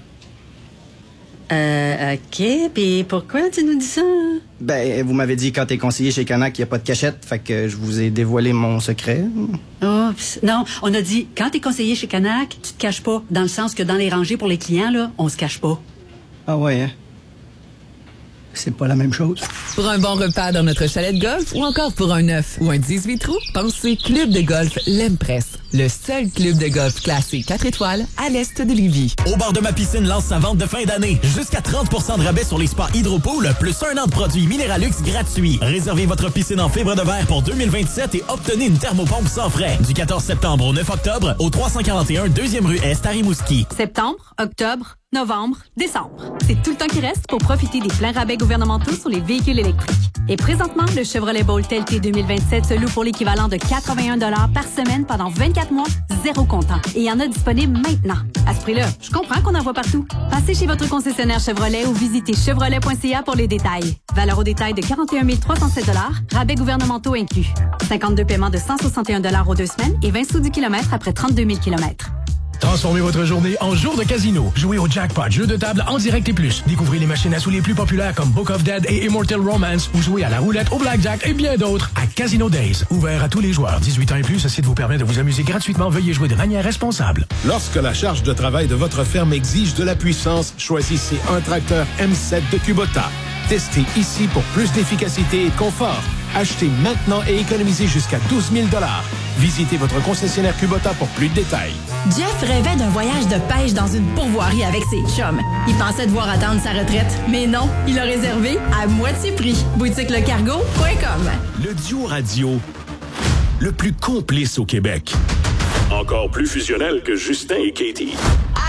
Euh, OK. Puis pourquoi tu nous dis ça? Ben, vous m'avez dit quand t'es conseiller chez Canac qu'il n'y a pas de cachette, fait que je vous ai dévoilé mon secret. Oh, pis- non, on a dit, quand t'es conseiller chez Canac, tu te caches pas. Dans le sens que dans les rangées pour les clients, là, on se cache pas. Ah ouais, hein? C'est pas la même chose. Pour un bon repas dans notre chalet de golf ou encore pour un neuf ou un dix-huit trous, pensez Club de golf L'Empress, le seul club de golf classé quatre étoiles à l'est de Lévis. Au bar de ma piscine lance sa vente de fin d'année. Jusqu'à trente pour cent de rabais sur les spas Hydropool, plus un an de produits Minéralux gratuits. Réservez votre piscine en fibre de verre pour deux mille vingt-sept et obtenez une thermopompe sans frais. Du quatorze septembre au neuf octobre, au trois cent quarante et un deuxième rue Est à Rimouski. Septembre, octobre, novembre, décembre. C'est tout le temps qui reste pour profiter des pleins rabais gouvernementaux sur les véhicules électriques. Et présentement, le Chevrolet Bolt L T deux mille vingt-sept se loue pour l'équivalent de quatre-vingt-un dollars par semaine pendant vingt-quatre mois, zéro comptant. Et il y en a disponible maintenant. À ce prix-là, je comprends qu'on en voit partout. Passez chez votre concessionnaire Chevrolet ou visitez chevrolet point c a pour les détails. Valeur au détail de quarante et un mille trois cent sept dollars, rabais gouvernementaux inclus. cinquante-deux paiements de cent soixante et un dollars aux deux semaines et vingt sous du kilomètre après trente-deux mille kilomètres. Transformez votre journée en jour de casino. Jouez au jackpot, jeu de table en direct et plus. Découvrez les machines à sous les plus populaires comme Book of Dead et Immortal Romance ou jouez à la roulette, au blackjack et bien d'autres à Casino Days. Ouvert à tous les joueurs. dix-huit ans et plus, ce site vous permet de vous amuser gratuitement. Veuillez jouer de manière responsable. Lorsque la charge de travail de votre ferme exige de la puissance, choisissez un tracteur M sept de Kubota. Testez ici pour plus d'efficacité et de confort. Achetez maintenant et économisez jusqu'à douze mille dollars. Visitez votre concessionnaire Kubota pour plus de détails. Jeff rêvait d'un voyage de pêche dans une pourvoirie avec ses chums. Il pensait devoir attendre sa retraite, mais non, il a réservé à moitié prix. boutique le cargo point com. Le duo radio le plus complice au Québec. Encore plus fusionnel que Justin et Katie. À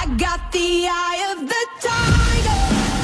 got the eye of the tiger.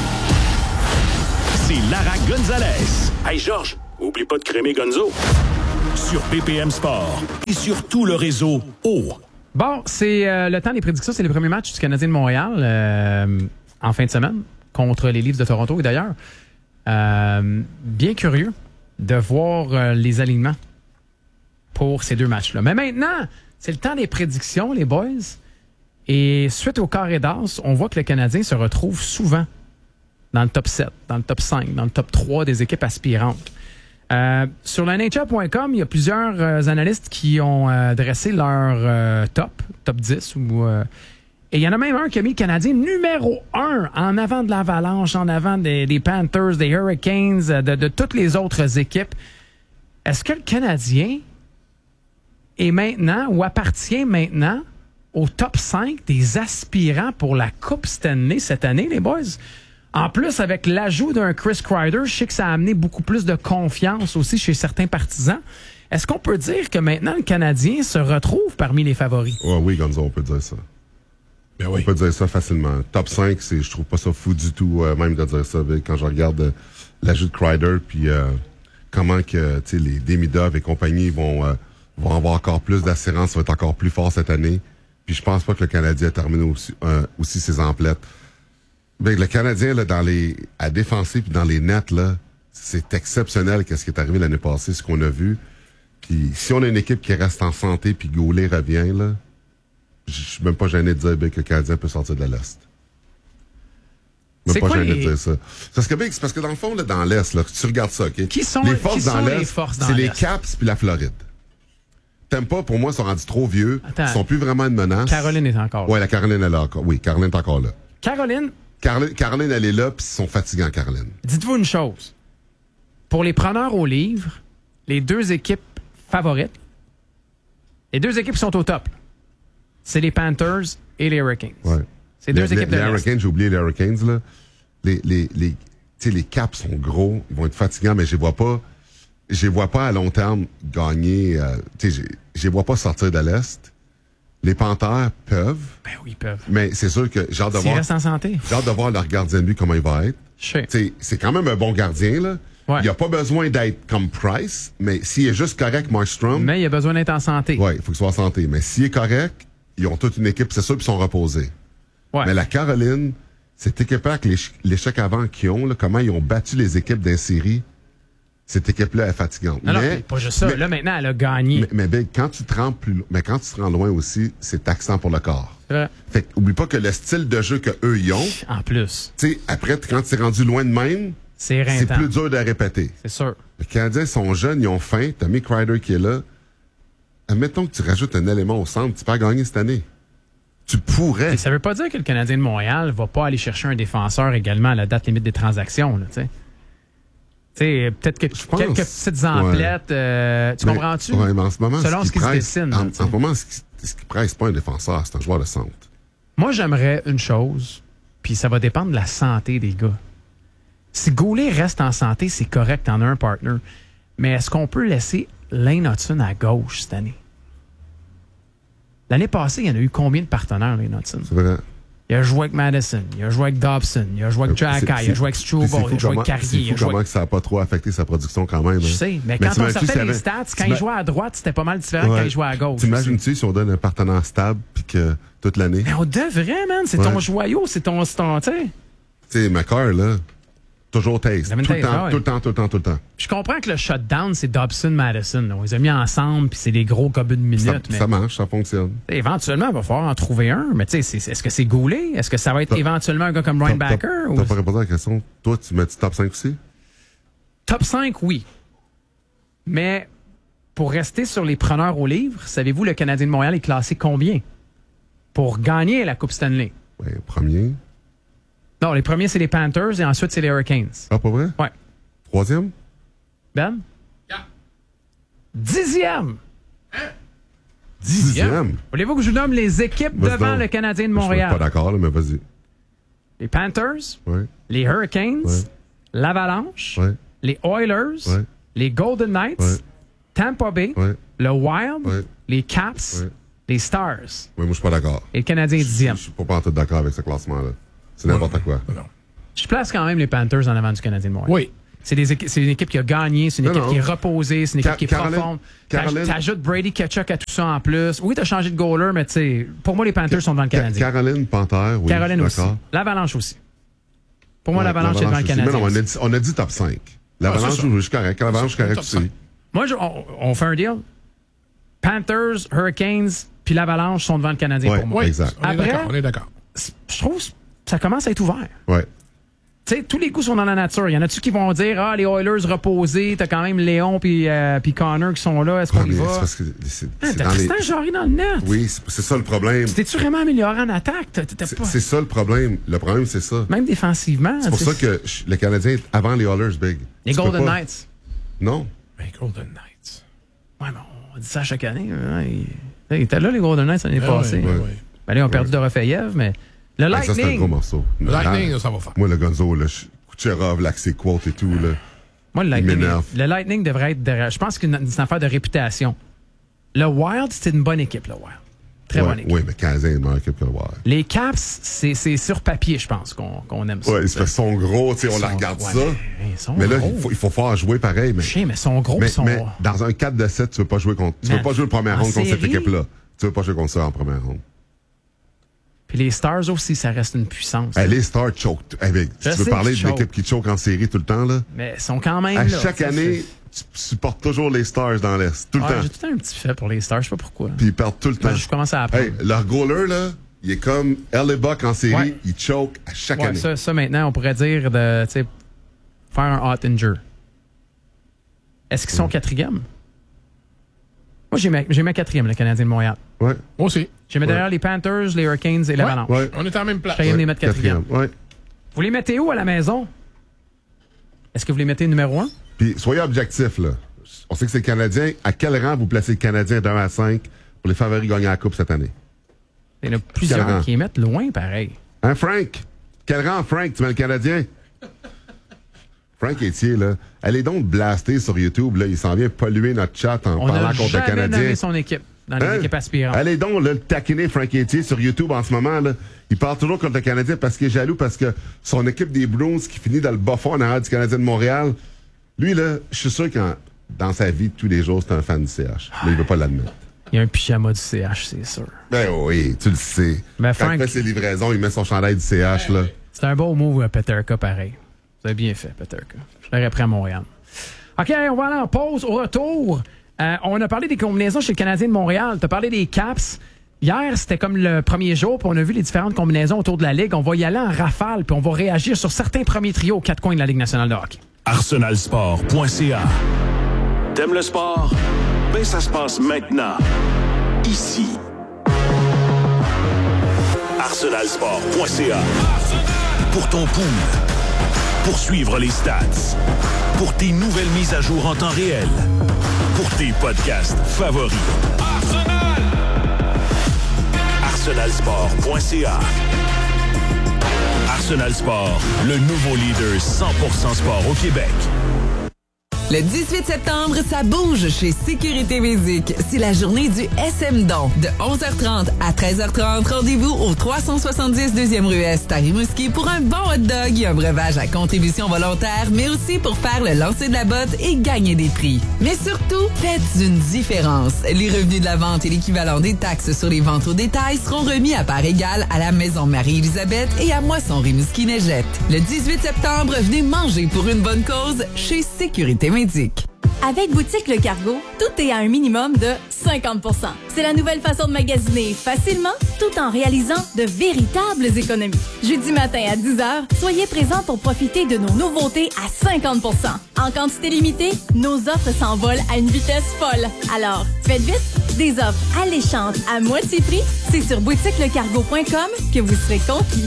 C'est Lara Gonzalez. Hey Georges, oublie pas de crémer Gonzo. Sur B P M Sport et sur tout le réseau O. Bon, c'est euh, le temps des prédictions. C'est le premier match du Canadien de Montréal euh, en fin de semaine contre les Leafs de Toronto. Et d'ailleurs, euh, bien curieux de voir euh, les alignements pour ces deux matchs-là. Mais maintenant, c'est le temps des prédictions, les boys. Et suite au carré d'as, on voit que le Canadien se retrouve souvent dans le top sept, dans le top cinq, dans le top trois des équipes aspirantes. Euh, sur le N H L point com, il y a plusieurs euh, analystes qui ont euh, dressé leur euh, top, top dix. Ou, euh, et il y en a même un qui a mis le Canadien numéro un en avant de l'Avalanche, en avant des, des Panthers, des Hurricanes, de, de toutes les autres équipes. Est-ce que le Canadien est maintenant ou appartient maintenant au top cinq des aspirants pour la Coupe Stanley cette année, les boys? En plus, avec l'ajout d'un Chris Kreider, je sais que ça a amené beaucoup plus de confiance aussi chez certains partisans. Est-ce qu'on peut dire que maintenant, le Canadien se retrouve parmi les favoris? Ouais, oui, Gonzo, on peut dire ça. Ben oui. On peut dire ça facilement. Top cinq, c'est, je trouve pas ça fou du tout, euh, même de dire ça. Quand je regarde euh, l'ajout de Kreider, puis euh, comment que les Demidov et compagnie vont, euh, vont avoir encore plus d'assurance, va être encore plus fort cette année. Puis je pense pas que le Canadien a terminé aussi, euh, aussi ses emplettes. Ben, le Canadien, là, dans les, à défenser puis dans les nets, là, c'est exceptionnel qu'est-ce qui est arrivé l'année passée, ce qu'on a vu. Puis si on a une équipe qui reste en santé puis Goulet revient, là, je suis même pas gêné de dire ben, que le Canadien peut sortir de l'Est. Même c'est pas quoi gêné les... de dire ça. Parce que, ben, c'est parce que dans le fond, là, dans l'Est, là, tu regardes ça, OK? Qui sont les forces qui dans sont l'Est? Les forces dans c'est l'Est? les Caps puis la Floride. T'aimes pas, pour moi, ils sont rendus trop vieux. Attends. Ils sont plus vraiment une menace. Caroline est encore là. Ouais, la Caroline est là encore. Oui, Caroline est encore là. Caroline... Caroline, Caroline, elle est là, puis ils sont fatigants, Caroline. Dites-vous une chose. Pour les preneurs au livre, les deux équipes favorites, les deux équipes qui sont au top, c'est les Panthers et les Hurricanes. Ouais. C'est deux les, équipes les, de les l'Est. Hurricanes, j'ai oublié les Hurricanes, là. Les, les, les, tu sais, les Caps sont gros, ils vont être fatigants, mais je les vois pas, je les vois pas à long terme gagner, euh, tu sais, je les vois pas sortir de l'Est. Les Panthers peuvent. Ben oui, ils peuvent. Mais c'est sûr que j'ai hâte de S'ils voir. restent en santé. J'ai hâte de voir leur gardien de but, comment il va être. Sure. C'est quand même un bon gardien, là. Ouais. Il a pas besoin d'être comme Price, mais s'il est juste correct, Markstrom. Mais il a besoin d'être en santé. Oui, il faut qu'il soit en santé. Mais s'il est correct, ils ont toute une équipe, c'est sûr, puis ils sont reposés. Ouais. Mais la Caroline, cette équipe-là, avec l'échec avant qu'ils ont, là, comment ils ont battu les équipes d'un série, cette équipe-là est fatigante. Non, mais, non, mais pas juste ça. Mais, là, maintenant, elle a gagné. Mais, mais Big, quand tu te rends plus, mais quand tu te rends loin aussi, c'est taxant pour le corps. C'est vrai. Fait que, oublie pas que le style de jeu qu'eux y ont. En plus. Tu sais, après, quand tu es rendu loin de même, c'est c'est plus dur de répéter. C'est sûr. Les Canadiens sont jeunes, ils ont faim. T'as Mick Ryder qui est là. Admettons que tu rajoutes un élément au centre, tu peux gagner cette année. Tu pourrais. Et ça veut pas dire que le Canadien de Montréal va pas aller chercher un défenseur également à la date limite des transactions, là, tu sais. Tu sais, peut-être que pense, quelques petites emplettes. Ouais. Euh, tu mais, comprends-tu? Ouais, mais en ce moment, selon ce qui, ce se dessine. En, en ce moment, ce qui, ce qui presse, c'est pas un défenseur, c'est un joueur de centre. Moi, j'aimerais une chose, puis ça va dépendre de la santé des gars. Si Goulet reste en santé, c'est correct, t'en as un partner. Mais est-ce qu'on peut laisser Lane Hudson à gauche cette année? L'année passée, il y en a eu combien de partenaires, Lane Hudson? C'est vrai. Il a joué avec Madison, il a joué avec Dobson, il a joué avec Jack, il a joué avec Struble, il a joué avec Carrier. C'est fou comment que ça n'a pas trop affecté sa production quand même. Je hein. sais, mais, mais quand on sortait les stats, quand il jouait à droite, c'était pas mal différent ouais. quand il jouait à gauche. T'imagines-tu si on donne un partenaire stable puis que toute l'année? Mais on devrait, man. C'est ouais. ton joyau, c'est ton... C'est ton tu sais, tu sais, McCarr, là, toujours taste. Tout, taste, le temps, ouais. tout le temps, tout le temps, tout le temps. Je comprends que le shutdown, c'est Dobson-Madison. On les a mis ensemble, puis c'est des gros gobus de minutes. Ça, mais ça marche, ça fonctionne. Éventuellement, il va falloir en trouver un. Mais tu sais, est-ce que c'est Goulet? Est-ce que ça va être t'as, éventuellement un gars comme Ryan Backer? T'as ou... pas répondu à la question. Toi, tu mets du top cinq aussi? Top cinq, oui. Mais pour rester sur les preneurs au livre, savez-vous, le Canadien de Montréal est classé combien pour gagner la Coupe Stanley? Oui, premier. Non, les premiers, c'est les Panthers et ensuite, c'est les Hurricanes. Ah, pas vrai? Ouais. Troisième? Ben? Yeah. Dixième! Hein? Dixième? Voulez-vous que je vous nomme les équipes vas-y devant donc. le Canadien de Montréal? Je suis pas d'accord, là, mais vas-y. Les Panthers, ouais. les Hurricanes, ouais. l'Avalanche, ouais. les Oilers, ouais. les Golden Knights, ouais. Tampa Bay, ouais. le Wild, ouais. les Caps, ouais. les Stars. Oui, moi, je suis pas d'accord. Et le Canadien est dixième. Je suis pas tout d'accord avec ce classement-là. C'est n'importe quoi. Non. Je place quand même les Panthers en avant du Canadien de Montréal. Oui. C'est, des équi- c'est une équipe qui a gagné, c'est une Non, équipe non. qui est reposée, c'est une équipe Ca- qui est Caroline- profonde. Caroline- T'ajoutes Brady Ketchuk à tout ça en plus. Oui, t'as changé de goaler, mais tu sais, pour moi, les Panthers sont devant le Ca- Canadien. Caroline, Panther, oui. Caroline je aussi. suis d'accord. L'Avalanche aussi. Pour moi, Ouais, l'Avalanche est devant le aussi. Canadien. Mais non, on a, aussi. dit, on a dit top cinq. L'Avalanche, Ah, c'est ça. je suis correct. L'Avalanche, je suis correct Top aussi. cinq. Moi, je- on, on fait un deal. Panthers, Hurricanes, puis l'Avalanche sont devant le Canadien Ouais, pour moi. ouais, exact. On est Après, d'accord, on est d'accord. je trouve que ça commence à être ouvert. Ouais. Tu sais, tous les coups sont dans la nature. Il y en a-tu qui vont dire, ah, les Oilers reposés, t'as quand même Léon puis euh, puis Connor qui sont là, est-ce qu'on Ah, y mais va? c'est parce que c'est, Ah, c'est t'as dans les- Tristan Jarry dans le net. Oui, c'est, c'est ça le problème. T'es-tu vraiment amélioré en attaque? T'as- t'as C'est, pas- c'est ça le problème. Le problème, c'est ça. Même défensivement. C'est pour tu sais. ça que je- le Canadien est avant les Oilers, Big. Les Tu peux Golden pas- Knights. Non. Mais Golden Knights. Ouais, mais on dit ça chaque année. Hein. Ils ils étaient là, les Golden Knights, l'année Ah passée. ouais, ouais, Ouais. ouais. Ben là, ils ont perdu de Dorofeyev, mais le Ah, ça, c'est un Lightning. gros morceau. Le Lightning, Ah, ça va faire. Moi, le Gonzo, là, je- Kucherov, là, avec ses quotes et tout, là. Moi, le Il Lightning, m'énerve. le Lightning devrait être derrière. Je pense que c'est une, c'est une affaire de réputation. Le Wild, c'est une bonne équipe, le Wild. Très ouais, bonne équipe. Oui, mais Canadien est une meilleure équipe que le Wild. Les Caps, c'est c'est sur papier, je pense, qu'on qu'on aime ça. Ouais, c'est parce qu'ils sont gros, tu sais, on Ils la sont- regarde ouais, ça. mais ils sont Mais là, gros. il faut, il faut faire jouer pareil. Mais, Je sais, mais ils sont gros, mais, ils sont... mais dans un quatre de sept, tu veux pas jouer contre. Tu Mais veux pas jouer le premier en round contre cette série? équipe-là. Tu veux pas jouer contre ça en premier round. Puis les Stars aussi, ça reste une puissance. Hey, les Stars choke. Hey, mais, Je tu veux sais parler qu'ils de l'équipe qui choke en série tout le temps, là? Mais ils sont quand même À là. chaque tu sais, année, tu supportes toujours les Stars dans l'Est. Tout le Ouais, temps. j'ai tout le temps un petit fait pour les Stars, je sais pas pourquoi. Puis ils perdent tout le temps. Ben, je commence à apprendre. Hey, leur goaler, là, il est comme L A Buck en série. Ouais. Il choke à chaque Ouais, année. ça, ça, maintenant, on pourrait dire de tu sais, faire un Hottinger. Est-ce qu'ils sont quatrième? Moi, j'ai ma, j'ai ma quatrième, le Canadien de Montréal. Ouais. Moi aussi. J'ai mis Ouais. derrière les Panthers, les Hurricanes et l'Avalanche. Ouais. On est à la même place. Je vais les mettre quatrième. Ouais. Vous les mettez où à la maison? Est-ce que vous les mettez numéro un? Puis soyez objectifs, là. On sait que c'est le Canadien. À quel rang vous placez le Canadien d'un à cinq pour les favoris gagner la Coupe cette année? Il y en a Quel plusieurs rang? qui les mettent loin, pareil. Hein, Frank? Quel rang, Frank? Tu mets le Canadien? Frank Etier, là, elle est donc blastée sur YouTube. Là. Il s'en vient polluer notre chat en On parlant n'a contre le jamais Canadien. nommé son équipe dans les Hein? équipes aspirantes. Allez donc là, le taquiner Frank Etier sur YouTube en ce moment. Là. Il parle toujours contre le Canadien parce qu'il est jaloux parce que son équipe des Bruins qui finit dans le bas fond en arrière du Canadien de Montréal, lui, là, je suis sûr que dans sa vie de tous les jours, c'est un fan du C H. Mais il veut pas l'admettre. Il y a un pyjama du C H, c'est sûr. Ben oui, tu le sais. Ben, Quand Frank- il fait ses livraisons, il met son chandail du C H. Là. C'est un beau move, euh, Peterka, pareil. Vous avez bien fait, Peterka. Je l'aurais pris à Montréal. OK, on va aller en pause. Au retour, euh, on a parlé des combinaisons chez le Canadien de Montréal. Tu as parlé des Caps. Hier, c'était comme le premier jour, puis on a vu les différentes combinaisons autour de la Ligue. On va y aller en rafale, puis on va réagir sur certains premiers trios aux quatre coins de la Ligue nationale de hockey. arsenal sport point c a. T'aimes le sport? Ben, ça se passe maintenant. Ici. arsenal sport point c a. Pour ton pool. Pour suivre les stats. Pour tes nouvelles mises à jour en temps réel. Pour tes podcasts favoris. arsenal sport point c a. Arsenal Sport, le nouveau leader cent pour cent sport au Québec. Le dix-huit septembre, ça bouge chez Sécurité Musique. C'est la journée du S M Don. De onze heures trente à treize heures trente, rendez-vous au trois cent soixante-dix deuxième rue Est à Rimouski pour un bon hot dog et un breuvage à contribution volontaire, mais aussi pour faire le lancer de la botte et gagner des prix. Mais surtout, faites une différence. Les revenus de la vente et l'équivalent des taxes sur les ventes au détail seront remis à part égale à la Maison Marie-Élisabeth et à Moisson Rimouski-Neigette. Le dix-huit septembre, venez manger pour une bonne cause chez Sécurité Musique. Avec Boutique Le Cargo, tout est à un minimum de cinquante pour cent. C'est la nouvelle façon de magasiner facilement tout en réalisant de véritables économies. Jeudi matin à dix heures, soyez présents pour profiter de nos nouveautés à cinquante pour cent. En quantité limitée, nos offres s'envolent à une vitesse folle. Alors, faites vite, des offres alléchantes à moitié prix, c'est sur boutique le cargo point com que vous serez conquis.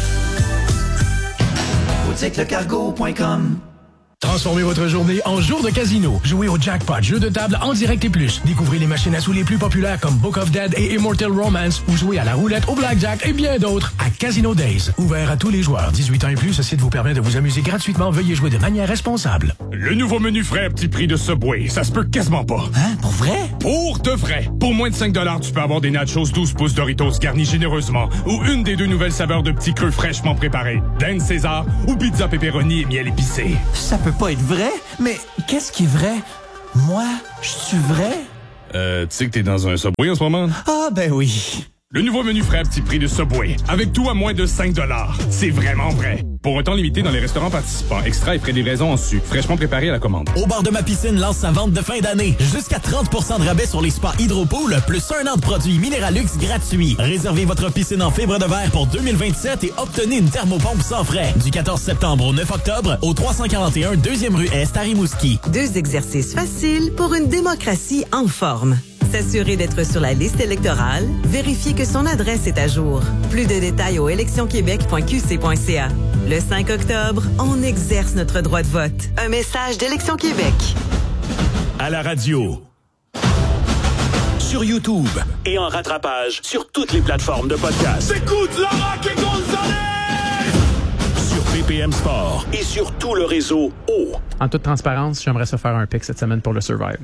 boutique le cargo point com. Transformez votre journée en jour de casino. Jouez au jackpot, jeu de table en direct et plus. Découvrez les machines à sous les plus populaires comme Book of Dead et Immortal Romance ou jouez à la roulette, au blackjack et bien d'autres à Casino Days. Ouvert à tous les joueurs. dix-huit ans et plus, ce site vous permet de vous amuser gratuitement. Veuillez jouer de manière responsable. Le nouveau menu frais à petit prix de Subway, ça se peut quasiment pas. Hein? Pour vrai? vrai? Pour de vrai. Pour moins de cinq dollars, tu peux avoir des nachos douze pouces Doritos garnis généreusement ou une des deux nouvelles saveurs de petits creux fraîchement préparés. Dinde César ou pizza pepperoni et miel épicé. Ça peut pas être vrai, mais qu'est-ce qui est vrai? Moi, je suis vrai? Euh, tu sais que t'es dans un Subway en ce moment? Ah, ben oui. Le nouveau menu frais à petit prix de Subway, avec tout à moins de cinq dollars. C'est vraiment vrai. Pour un temps limité dans les restaurants participants, extra et frais de livraison en su, fraîchement préparé à la commande. Au bar de ma piscine lance sa vente de fin d'année. Jusqu'à trente pour cent de rabais sur les spas Hydropool, plus un an de produits Minéralux gratuits. Réservez votre piscine en fibre de verre pour deux mille vingt-sept et obtenez une thermopompe sans frais. Du quatorze septembre au neuf octobre, au trois cent quarante et un deuxième rue Est à Rimouski. Deux exercices faciles pour une démocratie en forme. S'assurer d'être sur la liste électorale, vérifier que son adresse est à jour. Plus de détails au élections québec point q c point c a. Le cinq octobre, on exerce notre droit de vote. Un message d'Élections Québec. À la radio, sur YouTube et en rattrapage sur toutes les plateformes de podcast. Écoute la rock et Gonzalez! Sur B P M Sport et sur tout le réseau O. En toute transparence, j'aimerais ça faire un pick cette semaine pour le Survivor.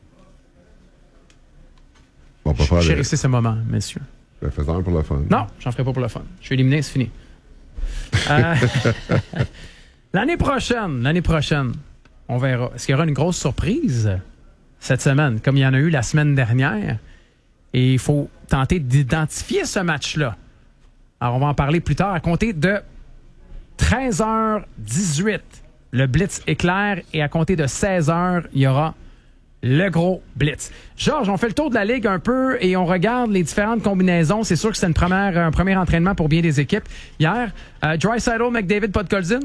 On peut faire Chérissez ce moment, messieurs. Ben, fais-en un pour le fun. Non, j'en ferai pas pour le fun. Je suis éliminé, c'est fini. Euh, l'année prochaine, l'année prochaine, on verra. Est-ce qu'il y aura une grosse surprise cette semaine, comme il y en a eu la semaine dernière? Et il faut tenter d'identifier ce match-là. Alors, on va en parler plus tard. À compter de treize heures dix-huit, le Blitz éclair. Et à compter de seize heures, il y aura le gros Blitz. Georges, on fait le tour de la Ligue un peu et on regarde les différentes combinaisons. C'est sûr que c'est une première, un premier entraînement pour bien des équipes. Hier, euh, Draisaitl, McDavid, Podkolzin.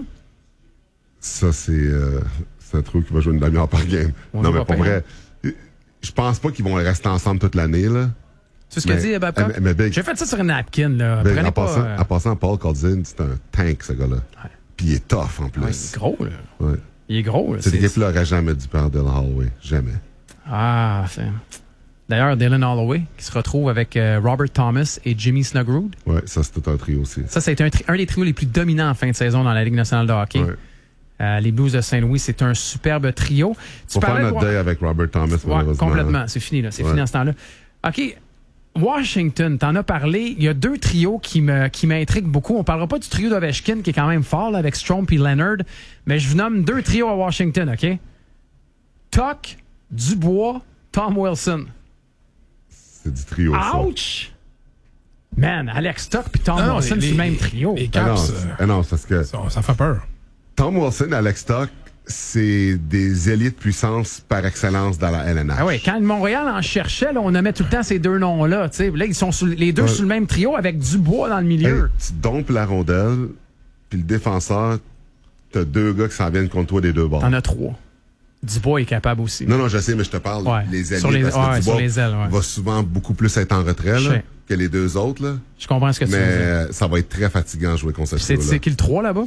Ça, c'est, euh, c'est un truc qui va jouer une demi-heure par game. On non, mais pour vrai, je pense pas qu'ils vont rester ensemble toute l'année, là. C'est ce qu'a dit Babcock? Mais, mais Big, j'ai fait ça sur une napkin, là. Big, en, pas, passant, euh... en passant, Paul Colzin, c'est un tank, ce gars-là. Ouais. Puis il est tough, en plus. Ouais, il est gros, là. Ouais. Il est gros, là. Cette équipe-là n'aurait jamais dû perdre Dylan Holloway. Jamais. Ah, c'est... D'ailleurs, Dylan Holloway, qui se retrouve avec euh, Robert Thomas et Jimmy Snuggerud. Oui, ça, c'est tout un trio aussi. Ça, c'est un, tri- un des trios les plus dominants en fin de saison dans la Ligue nationale de hockey. Ouais. Euh, les Blues de Saint-Louis, c'est un superbe trio. Tu Faut faire notre deuil avec Robert Thomas, ouais, complètement. C'est fini, là. C'est ouais. fini en ce temps-là. OK. Washington, t'en as parlé. Il y a deux trios qui, me, qui m'intriguent beaucoup. On parlera pas du trio d'Ovechkin, qui est quand même fort, là, avec Strome et Leonard. Mais je vous nomme deux trios à Washington, OK? Tuck, Dubois, Tom Wilson. C'est du trio, Ouch! Ça. Man, Alex Tuck et Tom non, Wilson, les, c'est le même trio. Les Caps, ah non, c'est, ah non, c'est parce que... Ça, ça fait peur. Tom Wilson et Alex Tuck, c'est des élites de puissance par excellence dans la L N H. Ah oui, quand Montréal en cherchait, là, on nommait tout le temps ces deux noms-là. T'sais. Là, ils sont sous, les deux ouais. sur le même trio avec Dubois dans le milieu. Hey, tu dompes la rondelle, puis le défenseur, t'as deux gars qui s'en viennent contre toi des deux bords. T'en as trois. Dubois est capable aussi. Non, non, je sais, mais je te parle ouais. les alliés. Sur les, parce que ouais, Dubois sur les ailes, ouais. va souvent beaucoup plus être en retrait là, que les deux autres. Là. Je comprends ce que tu mais veux dire. Mais ça va être très fatigant de jouer contre ce trio-là. C'est qui le trois là-bas?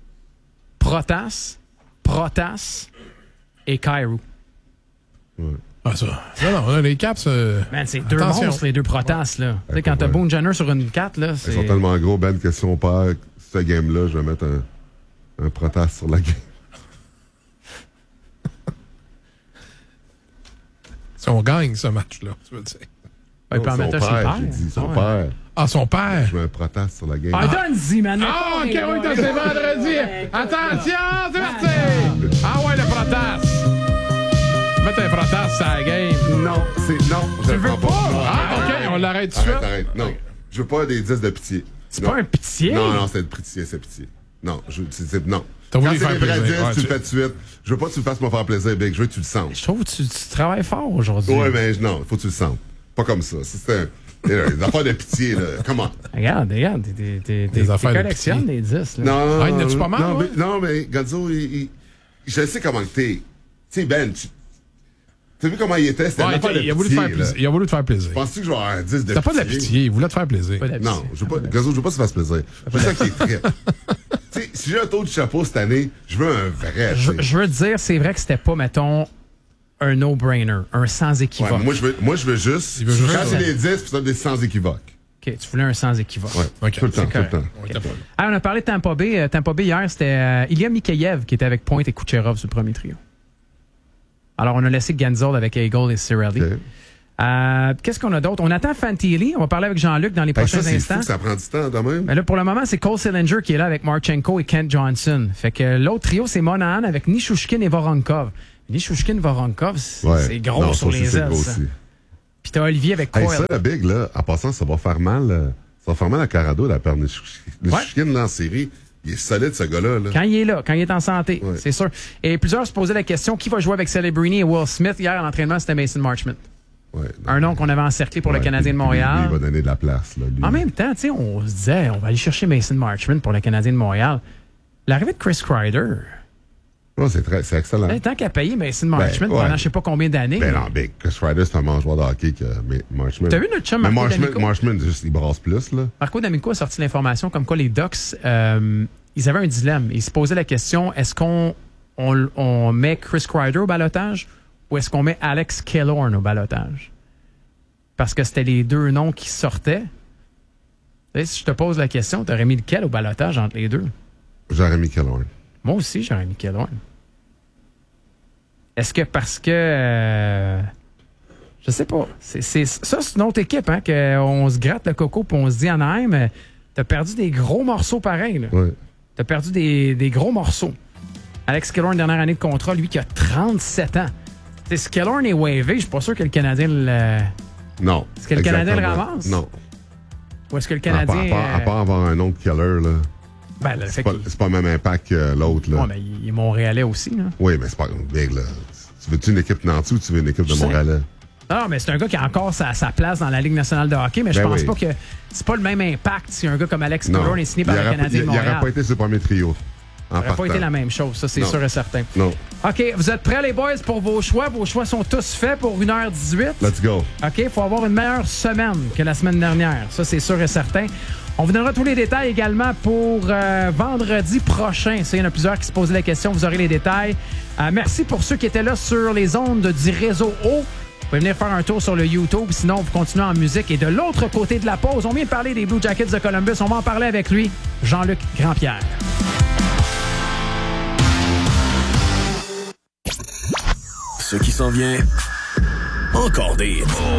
Protas, Protas et Kyrou. Ouais. Ah, ça. Non, non, les Caps. Euh... Man, c'est deux attention. Monstres, les deux Protas. Là. Tu sais, quand t'as Boone Jenner sur une quatre, là, c'est. Ils sont tellement gros, Ben, que si on perd ce game-là, je vais mettre un, un Protas sur la game. Si on gagne ce match-là, tu veux dire. Ouais, non, son père, j'ai dit, son ouais. père. Ah, son père. Je mets un Protas sur la game. Ah, donne-y, man. Ah, OK, oui, c'est vendredi. Attention, c'est parti. Ah ouais, le Protas. Mettre un Protas sur la game. Non, c'est... Non, je le veux pas. pas. Ah, OK, on l'arrête tout de suite. Arrête, non. Je veux pas des dix de pitié. C'est non. pas un pitié? Non, non, c'est de pitié, c'est pitié. Non, je, c'est, c'est, non. T'as Quand voulu c'est faire les vrais plaisir. dix, Ouais, tu tu... le fais tout de suite. Je veux pas que tu me fasses me faire plaisir, Big. Je veux que tu le sentes. Je trouve que tu, tu travailles fort aujourd'hui. Ouais, mais non, il faut que tu le sentes. Pas comme ça. C'est un... Des affaires de pitié, là. Comment? Regarde, regarde, des, des, des, des affaires de collectionnes des dix, là. Non, non, ah, il n'a-tu pas mal, non, ouais? mais, non, mais Gonzo, il, il, je sais comment t'es. Tu sais, Ben, tu as vu comment il était? C'était ouais, une affaire de il, a voulu pitié, faire plaisir. il a voulu te faire plaisir. Penses-tu que je vais avoir un dix de pitié? T'as pas de la pitié, il voulait te faire plaisir. Non, je veux pas, Gonzo, je veux pas que tu fasses plaisir. C'est ça qui est très... Tu sais, si j'ai un taux de chapeau cette année, je veux un vrai. Je, je veux te dire, c'est vrai que c'était pas, mettons, un no-brainer, un sans équivoque. Ouais, moi, je veux, moi, je veux juste. Veut juste quand c'est des dix, puis ça des sans équivoque. OK, tu voulais un sans équivoque. Ouais, okay. Tout le temps, tout le temps. Okay. Ah, on a parlé de Tampa Bay. Tampa Bay hier, c'était euh, Ilya Mikheyev qui était avec Pointe et Kucherov sur le premier trio. Alors, on a laissé Genzel avec Eagle et Cirelli. Okay. Euh, qu'est-ce qu'on a d'autre? On attend Fantilli. On va parler avec Jean-Luc dans les Ben, prochains ça, c'est instants. fou, ça prend du temps de même. Mais là, pour le moment, c'est Cole Sillinger qui est là avec Marchenko et Kent Johnson. Fait que l'autre trio, c'est Monahan avec Nishushkin et Voronkov. Nishushkin, Voronkov, c'est Ouais. c'est gros Non, sur ça aussi, les c'est ailes. gros ça. aussi. Puis t'as Olivier avec Hey, Coyle. ça, le big, là, en passant, ça va faire mal. euh, Ça va faire mal à Carado, la paire de Nishushkin, là, en série. Il est solide, ce gars-là. Là. Quand il est là, quand il est en santé, Ouais. c'est sûr. Et plusieurs se posaient la question, qui va jouer avec Celebrini et Will Smith? Hier, à l'entraînement, c'était Mason Marchment. Ouais, Un nom qu'on avait encerclé pour ouais, le Canadien lui, de Montréal. Lui, il va donner de la place. Là, lui. En même temps, tu sais, on se disait, on va aller chercher Mason Marchment pour le Canadien de Montréal. L'arrivée de Chris Kreider, Oh, c'est, très, c'est excellent. ben, tant qu'à payer Mason Marchment Ben, ouais. pendant je sais pas combien d'années. Ben non, big. Chris Ryder, c'est un mangeoire de hockey que mais Marchment. T'as vu notre chum Mais Marco Marchment, D'Amico? Marchment, juste, il brasse plus, là. Marco D'Amico a sorti l'information comme quoi les Ducks, euh, ils avaient un dilemme. Ils se posaient la question, est-ce qu'on on, on met Chris Kreider au balotage ou est-ce qu'on met Alex Killorn au balotage? Parce que c'était les deux noms qui sortaient. Tu sais, si je te pose la question, t'aurais mis lequel au balotage entre les deux? J'aurais mis Killorn. Moi aussi, j'aurais mis Killorn. Est-ce que parce que... Euh, je sais pas. C'est, c'est, ça, c'est une autre équipe, hein, qu'on se gratte le coco puis on se dit, Anaheim, euh, t'as perdu des gros morceaux pareils. Là. Ouais. T'as perdu des, des gros morceaux. Alex Killorn, dernière année de contrat, lui qui a trente-sept ans. T'sais, si Killorn est wavé, je suis pas sûr que le Canadien le... Non. Est-ce que le Canadien le Exactement. ramasse? Non. Ou est-ce que le À part, Canadien... à part- à euh, part avoir un autre killer, là. Ben, le fait C'est pas, qu'il- c'est pas le même impact que l'autre, là. Ouais, mais il est Montréalais aussi. Là. Oui, mais c'est pas big, là. Tu veux-tu une équipe Nancy ou tu veux une équipe de Je sais. Montréal? Non, mais c'est un gars qui a encore sa, sa place dans la Ligue nationale de hockey, mais je Ben pense oui. pas que c'est pas le même impact si un gars comme Alex Non. Killorn est signé Il par le aurait- Canadien il- de Il Montréal. n'aurait pas été sur le premier trio. En Ça n'aurait pas partant. été la même chose, ça c'est Non. sûr et certain. Non. OK, vous êtes prêts les boys pour vos choix? Vos choix sont tous faits pour une heure dix-huit. Let's go. OK, il faut avoir une meilleure semaine que la semaine dernière. Ça, c'est sûr et certain. On vous donnera tous les détails également pour euh, vendredi prochain. Ça, il y en a plusieurs qui se posaient la question. Vous aurez les détails. Euh, merci pour ceux qui étaient là sur les ondes du réseau O. Vous pouvez venir faire un tour sur le YouTube. Sinon, vous continuez en musique. Et de l'autre côté de la pause, on vient de parler des Blue Jackets de Columbus. On va en parler avec lui, Jean-Luc Grandpierre. Ce qui s'en vient, encore des hits.